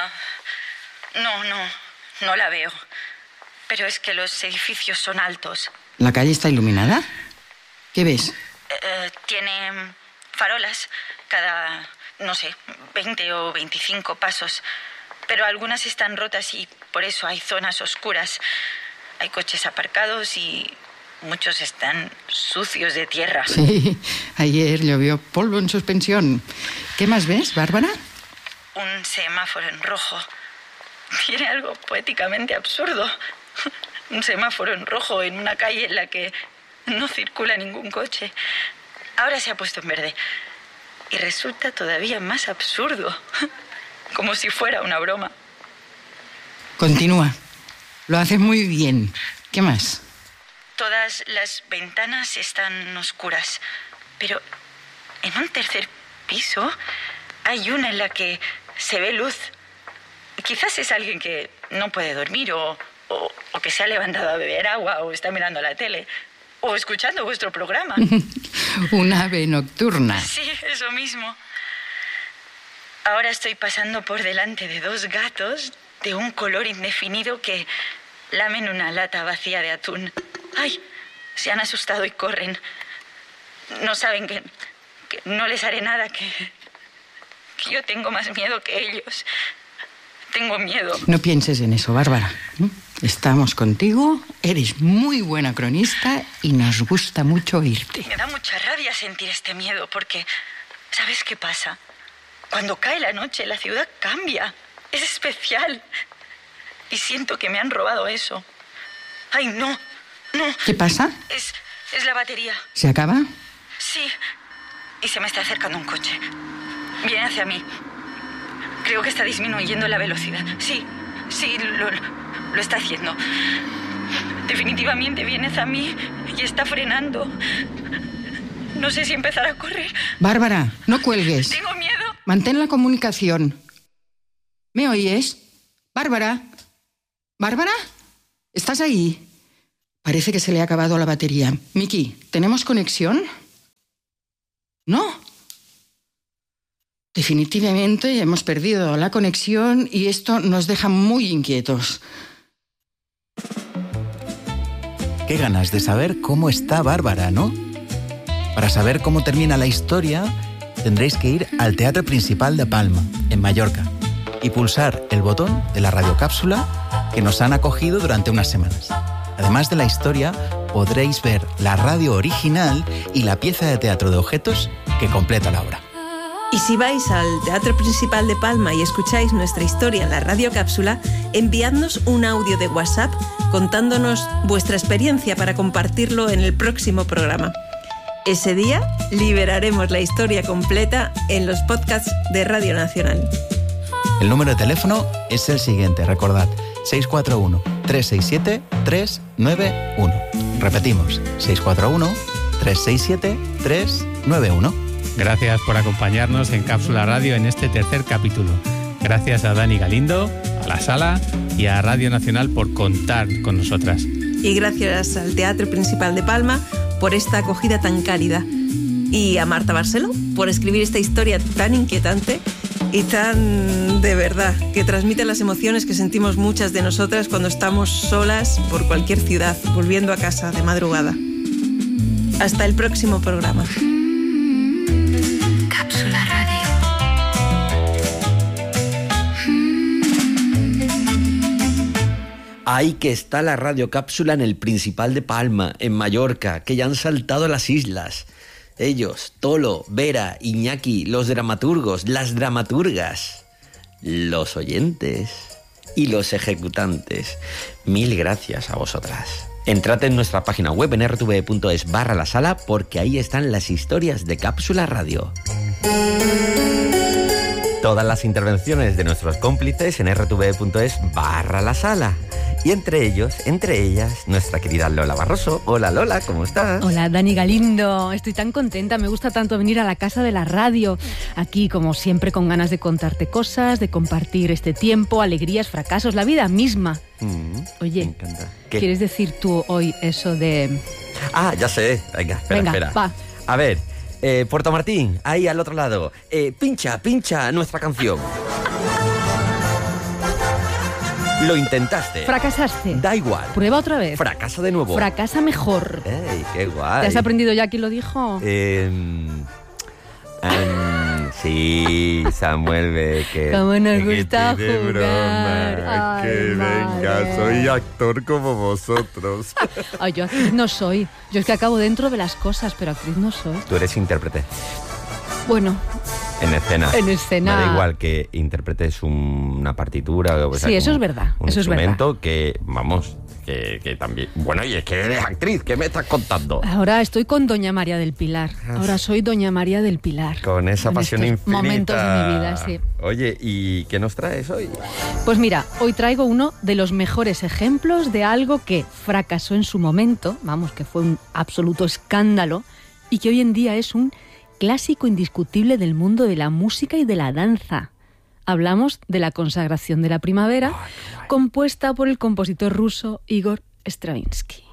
Uh, no, no, no la veo. Pero es que los edificios son altos. ¿La calle está iluminada? ¿Qué ves? Uh, tiene farolas cada, no sé, veinte o veinticinco pasos. Pero algunas están rotas y por eso hay zonas oscuras. Hay coches aparcados y muchos están sucios de tierra. Sí, ayer llovió polvo en suspensión. ¿Qué más ves, Bárbara? Un semáforo en rojo. Tiene algo poéticamente absurdo. Un semáforo en rojo en una calle en la que no circula ningún coche. Ahora se ha puesto en verde. Y resulta todavía más absurdo. Como si fuera una broma. Continúa. Lo haces muy bien. ¿Qué más? Todas las ventanas están oscuras. Pero en un tercer piso hay una en la que se ve luz. Quizás es alguien que no puede dormir o, o, o que se ha levantado a beber agua o está mirando la tele o escuchando vuestro programa. Un ave nocturna. Sí, eso mismo. Ahora estoy pasando por delante de dos gatos de un color indefinido que lamen una lata vacía de atún. ¡Ay! Se han asustado y corren. No saben que, que no les haré nada, que, que yo tengo más miedo que ellos. Tengo miedo. No pienses en eso, Bárbara. Estamos contigo, eres muy buena cronista y nos gusta mucho oírte. Me da mucha rabia sentir este miedo porque, ¿sabes qué pasa? Cuando cae la noche, la ciudad cambia. Es especial. Y siento que me han robado eso. ¡Ay, no! ¡No! ¿Qué pasa? Es, es la batería. ¿Se acaba? Sí. Y se me está acercando un coche. Viene hacia mí. Creo que está disminuyendo la velocidad. Sí, sí, lo, lo está haciendo. Definitivamente viene hacia mí y está frenando. No sé si empezar a correr. Bárbara, no cuelgues. Tengo miedo. Mantén la comunicación. ¿Me oyes? Bárbara. ¿Bárbara? ¿Estás ahí? Parece que se le ha acabado la batería. Miki, ¿tenemos conexión? ¿No? Definitivamente hemos perdido la conexión y esto nos deja muy inquietos. Qué ganas de saber cómo está Bárbara, ¿no? Para saber cómo termina la historia, tendréis que ir al Teatro Principal de Palma, en Mallorca, y pulsar el botón de la radiocápsula que nos han acogido durante unas semanas. Además de la historia, podréis ver la radio original y la pieza de teatro de objetos que completa la obra. Y si vais al Teatro Principal de Palma y escucháis nuestra historia en la radiocápsula, enviadnos un audio de WhatsApp contándonos vuestra experiencia para compartirlo en el próximo programa. Ese día liberaremos la historia completa en los podcasts de Radio Nacional. El número de teléfono es el siguiente, recordad, seis cuatro uno, tres seis siete, tres nueve uno. Repetimos, seis cuatro uno, tres seis siete, tres nueve uno. Gracias por acompañarnos en Cápsula Radio en este tercer capítulo. Gracias a Dani Galindo, a La Sala y a Radio Nacional por contar con nosotras. Y gracias al Teatro Principal de Palma por esta acogida tan cálida. Y a Marta Barceló por escribir esta historia tan inquietante y tan de verdad, que transmite las emociones que sentimos muchas de nosotras cuando estamos solas por cualquier ciudad, volviendo a casa de madrugada. Hasta el próximo programa. Cápsula Radio. Ahí que está la radiocápsula en el Principal de Palma, en Mallorca, que ya han saltado las islas. Ellos, Tolo, Vera, Iñaki, los dramaturgos, las dramaturgas, los oyentes y los ejecutantes. Mil gracias a vosotras. Entrad en nuestra página web en r t v punto es barra la sala porque ahí están las historias de Cápsula Radio. Todas las intervenciones de nuestros cómplices en r t v punto es barra la sala. Y entre ellos, entre ellas, nuestra querida Lola Barroso. Hola Lola, ¿cómo estás? Hola Dani Galindo, estoy tan contenta, me gusta tanto venir a la casa de la radio. Aquí, como siempre, con ganas de contarte cosas, de compartir este tiempo, alegrías, fracasos, la vida misma. Mm, Oye, me encanta. ¿Qué? ¿Quieres decir tú hoy eso de...? Ah, ya sé. Venga, espera, Venga, espera. va. A ver, eh, Puerto Martín, ahí al otro lado. Eh, pincha, pincha nuestra canción. Lo intentaste. Fracasaste. Da igual. Prueba otra vez. Fracasa de nuevo. Fracasa mejor. ¡Ey, qué guay! ¿Te has aprendido ya quién lo dijo? Eh, um, sí, Samuel Becker. Cómo nos Que gusta estoy de jugar. broma, Ay, que venga, madre. soy actor como vosotros. Ay, yo actriz no soy. Yo es que acabo dentro de las cosas, pero actriz no soy. Tú eres intérprete. Bueno, En escena. En escena. Me da igual que interpretes un- una partitura. O sea, Sí, eso un- es verdad, Un eso es instrumento que, vamos, que, que también... Bueno, y es que eres actriz, ¿qué me estás contando? ahora estoy con Doña María del Pilar. Ahora soy Doña María del Pilar. Con esa En pasión estos infinita. momentos de mi vida, sí. Oye, ¿y qué nos traes hoy? Pues mira, hoy traigo uno de los mejores ejemplos de algo que fracasó en su momento, vamos, que fue un absoluto escándalo, y que hoy en día es un clásico indiscutible del mundo de la música y de la danza. Hablamos de la consagración de la primavera, compuesta por el compositor ruso Igor Stravinsky.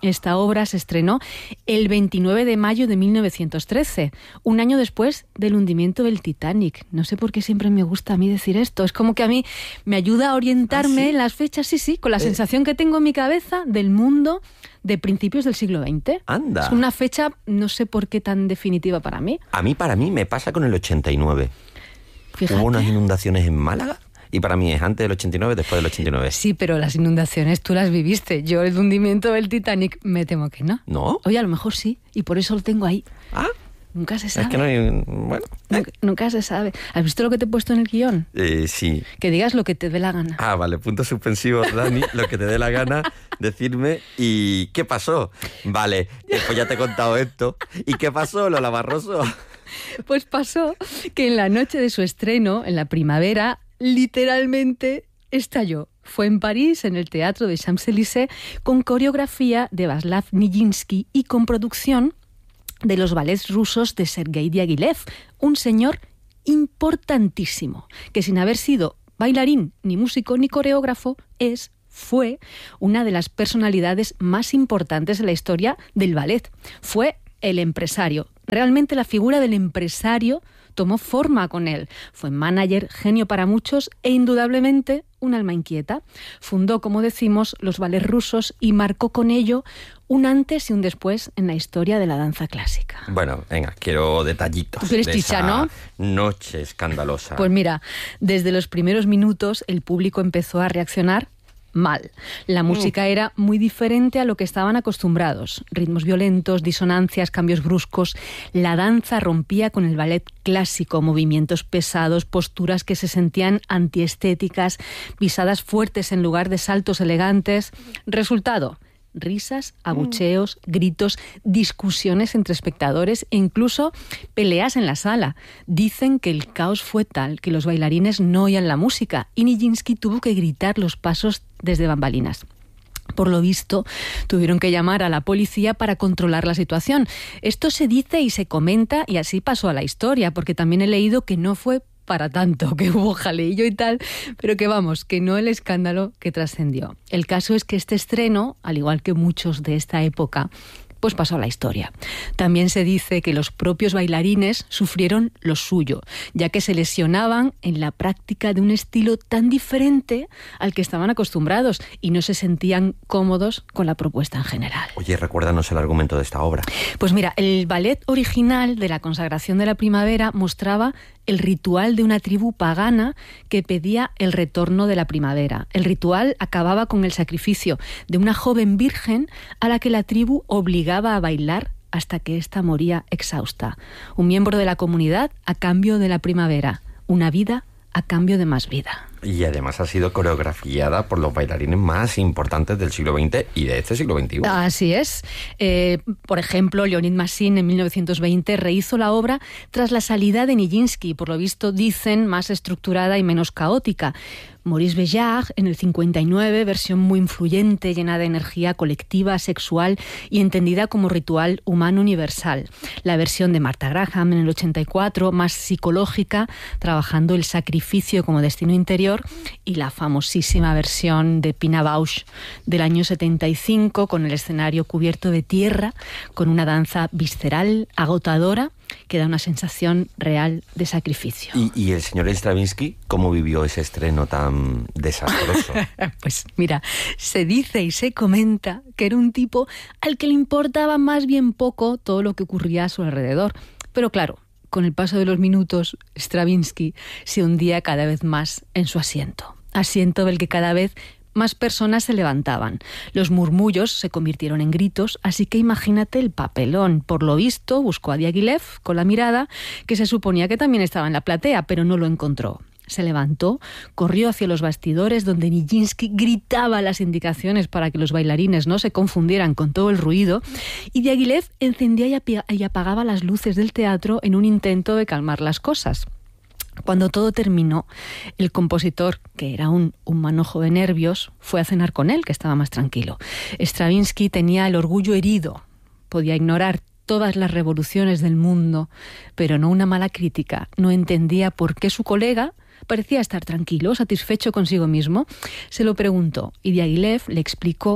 Esta obra se estrenó el veintinueve de mayo de mil novecientos trece, un año después del hundimiento del Titanic. No sé por qué siempre me gusta a mí decir esto. Es como que a mí me ayuda a orientarme ¿Ah, sí? en las fechas, sí, sí, con la eh. sensación que tengo en mi cabeza del mundo de principios del siglo veinte. Anda. Es una fecha, no sé por qué tan definitiva para mí. A mí, para mí, me pasa con el ochenta y nueve. Fíjate. Hubo unas inundaciones en Málaga. Y para mí es antes del ochenta y nueve, después del ochenta y nueve. Sí, pero las inundaciones tú las viviste. Yo el hundimiento del Titanic me temo que no. ¿No? Oye, a lo mejor sí, y por eso lo tengo ahí. Ah. Nunca se sabe. Es que no hay... Bueno. Nunca, nunca se sabe. ¿Has visto lo que te he puesto en el guión? Eh, sí. Que digas lo que te dé la gana. Ah, vale. Punto suspensivo, Dani. Lo que te dé la gana, decirme. ¿Y qué pasó? Vale, pues ya te he contado esto. ¿Y qué pasó, Lola Barroso? Pues pasó que en la noche de su estreno, en la primavera, literalmente estalló. Fue en París, en el Teatro de Champs-Élysées, con coreografía de Václav Nijinsky y con producción de los ballets rusos de Sergei Diaghilev, un señor importantísimo, que sin haber sido bailarín, ni músico, ni coreógrafo, es, fue una de las personalidades más importantes de la historia del ballet. Fue el empresario. Realmente la figura del empresario tomó forma con él. Fue manager, genio para muchos e indudablemente un alma inquieta. Fundó, como decimos, los ballets rusos y marcó con ello un antes y un después en la historia de la danza clásica. Bueno, venga, quiero detallitos. Tú eres de chicha, esa ¿no? Noche escandalosa. Pues mira, desde los primeros minutos el público empezó a reaccionar mal. La música era muy diferente a lo que estaban acostumbrados. Ritmos violentos, disonancias, cambios bruscos. La danza rompía con el ballet clásico, movimientos pesados, posturas que se sentían antiestéticas, pisadas fuertes en lugar de saltos elegantes. Resultado: risas, abucheos, gritos, discusiones entre espectadores e incluso peleas en la sala. Dicen que el caos fue tal que los bailarines no oían la música y Nijinsky tuvo que gritar los pasos desde bambalinas. Por lo visto, tuvieron que llamar a la policía para controlar la situación. Esto se dice y se comenta y así pasó a la historia, porque también he leído que no fue para tanto, que hubo jaleillo y tal, pero que vamos, que no el escándalo que trascendió. El caso es que este estreno, al igual que muchos de esta época, pues pasó a la historia. También se dice que los propios bailarines sufrieron lo suyo, ya que se lesionaban en la práctica de un estilo tan diferente al que estaban acostumbrados y no se sentían cómodos con la propuesta en general. Oye, recuérdanos el argumento de esta obra. Pues mira, el ballet original de la consagración de la primavera mostraba el ritual de una tribu pagana que pedía el retorno de la primavera. El ritual acababa con el sacrificio de una joven virgen a la que la tribu obligaba a bailar hasta que ésta moría exhausta. Un miembro de la comunidad a cambio de la primavera. Una vida a cambio de más vida. Y además ha sido coreografiada por los bailarines más importantes del siglo veinte y de este siglo veintiuno. Así es. Eh, por ejemplo, Leonid Massin en mil novecientos veinte rehizo la obra tras la salida de Nijinsky, por lo visto dicen más estructurada y menos caótica. Maurice Béjart en el cincuenta y nueve, versión muy influyente, llena de energía colectiva, sexual y entendida como ritual humano universal. La versión de Martha Graham en el ochenta y cuatro, más psicológica, trabajando el sacrificio como destino interior, y la famosísima versión de Pina Bausch del año setenta y cinco, con el escenario cubierto de tierra, con una danza visceral, agotadora, que da una sensación real de sacrificio. ¿Y, y el señor Stravinsky cómo vivió ese estreno tan desastroso? Pues mira, se dice y se comenta que era un tipo al que le importaba más bien poco todo lo que ocurría a su alrededor. Pero claro, con el paso de los minutos, Stravinsky se hundía cada vez más en su asiento. Asiento del que cada vez más personas se levantaban. Los murmullos se convirtieron en gritos, así que imagínate el papelón. Por lo visto, buscó a Diaghilev con la mirada, que se suponía que también estaba en la platea, pero no lo encontró. Se levantó, corrió hacia los bastidores donde Nijinsky gritaba las indicaciones para que los bailarines no se confundieran con todo el ruido, y Diaghilev encendía y apagaba las luces del teatro en un intento de calmar las cosas. Cuando todo terminó, el compositor, que era un, un manojo de nervios, fue a cenar con él, que estaba más tranquilo. Stravinsky tenía el orgullo herido, podía ignorar todas las revoluciones del mundo, pero no una mala crítica. No entendía por qué su colega parecía estar tranquilo, satisfecho consigo mismo. Se lo preguntó y Diaghilev le explicó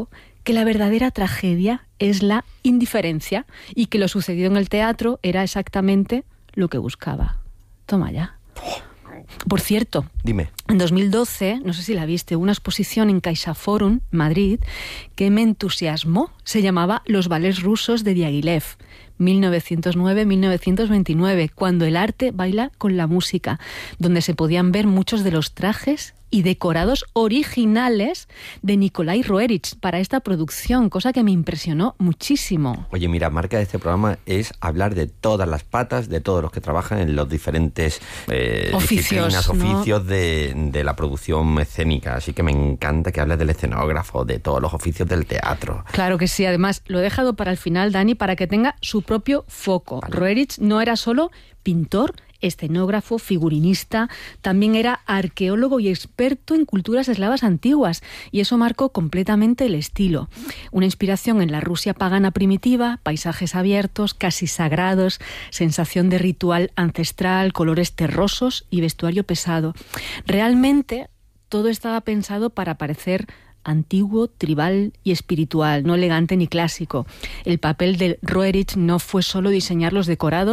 que la verdadera tragedia es la indiferencia y que lo sucedido en el teatro era exactamente lo que buscaba. Toma ya. Por cierto, dime. En dos mil doce, no sé si la viste, hubo una exposición en CaixaForum, Madrid, que me entusiasmó. Se llamaba Los ballets rusos de Diaghilev, mil novecientos nueve a mil novecientos veintinueve, cuando el arte baila con la música, donde se podían ver muchos de los trajes y decorados originales de Nikolai Roerich para esta producción, cosa que me impresionó muchísimo. Oye, mira, marca de este programa es hablar de todas las patas, de todos los que trabajan en los diferentes eh, oficios, disciplinas, ¿no? oficios de, de la producción escénica. Así que me encanta que hables del escenógrafo, de todos los oficios del teatro. Claro que sí, además lo he dejado para el final, Dani, para que tenga su propio foco. Vale. Roerich no era solo pintor, escenógrafo, figurinista, también era arqueólogo y experto en culturas eslavas antiguas, y eso marcó completamente el estilo. Una inspiración en la Rusia pagana primitiva, paisajes abiertos, casi sagrados, sensación de ritual ancestral, colores terrosos y vestuario pesado. Realmente todo estaba pensado para parecer antiguo, tribal y espiritual, no elegante ni clásico. El papel de Roerich no fue solo diseñar los decorados,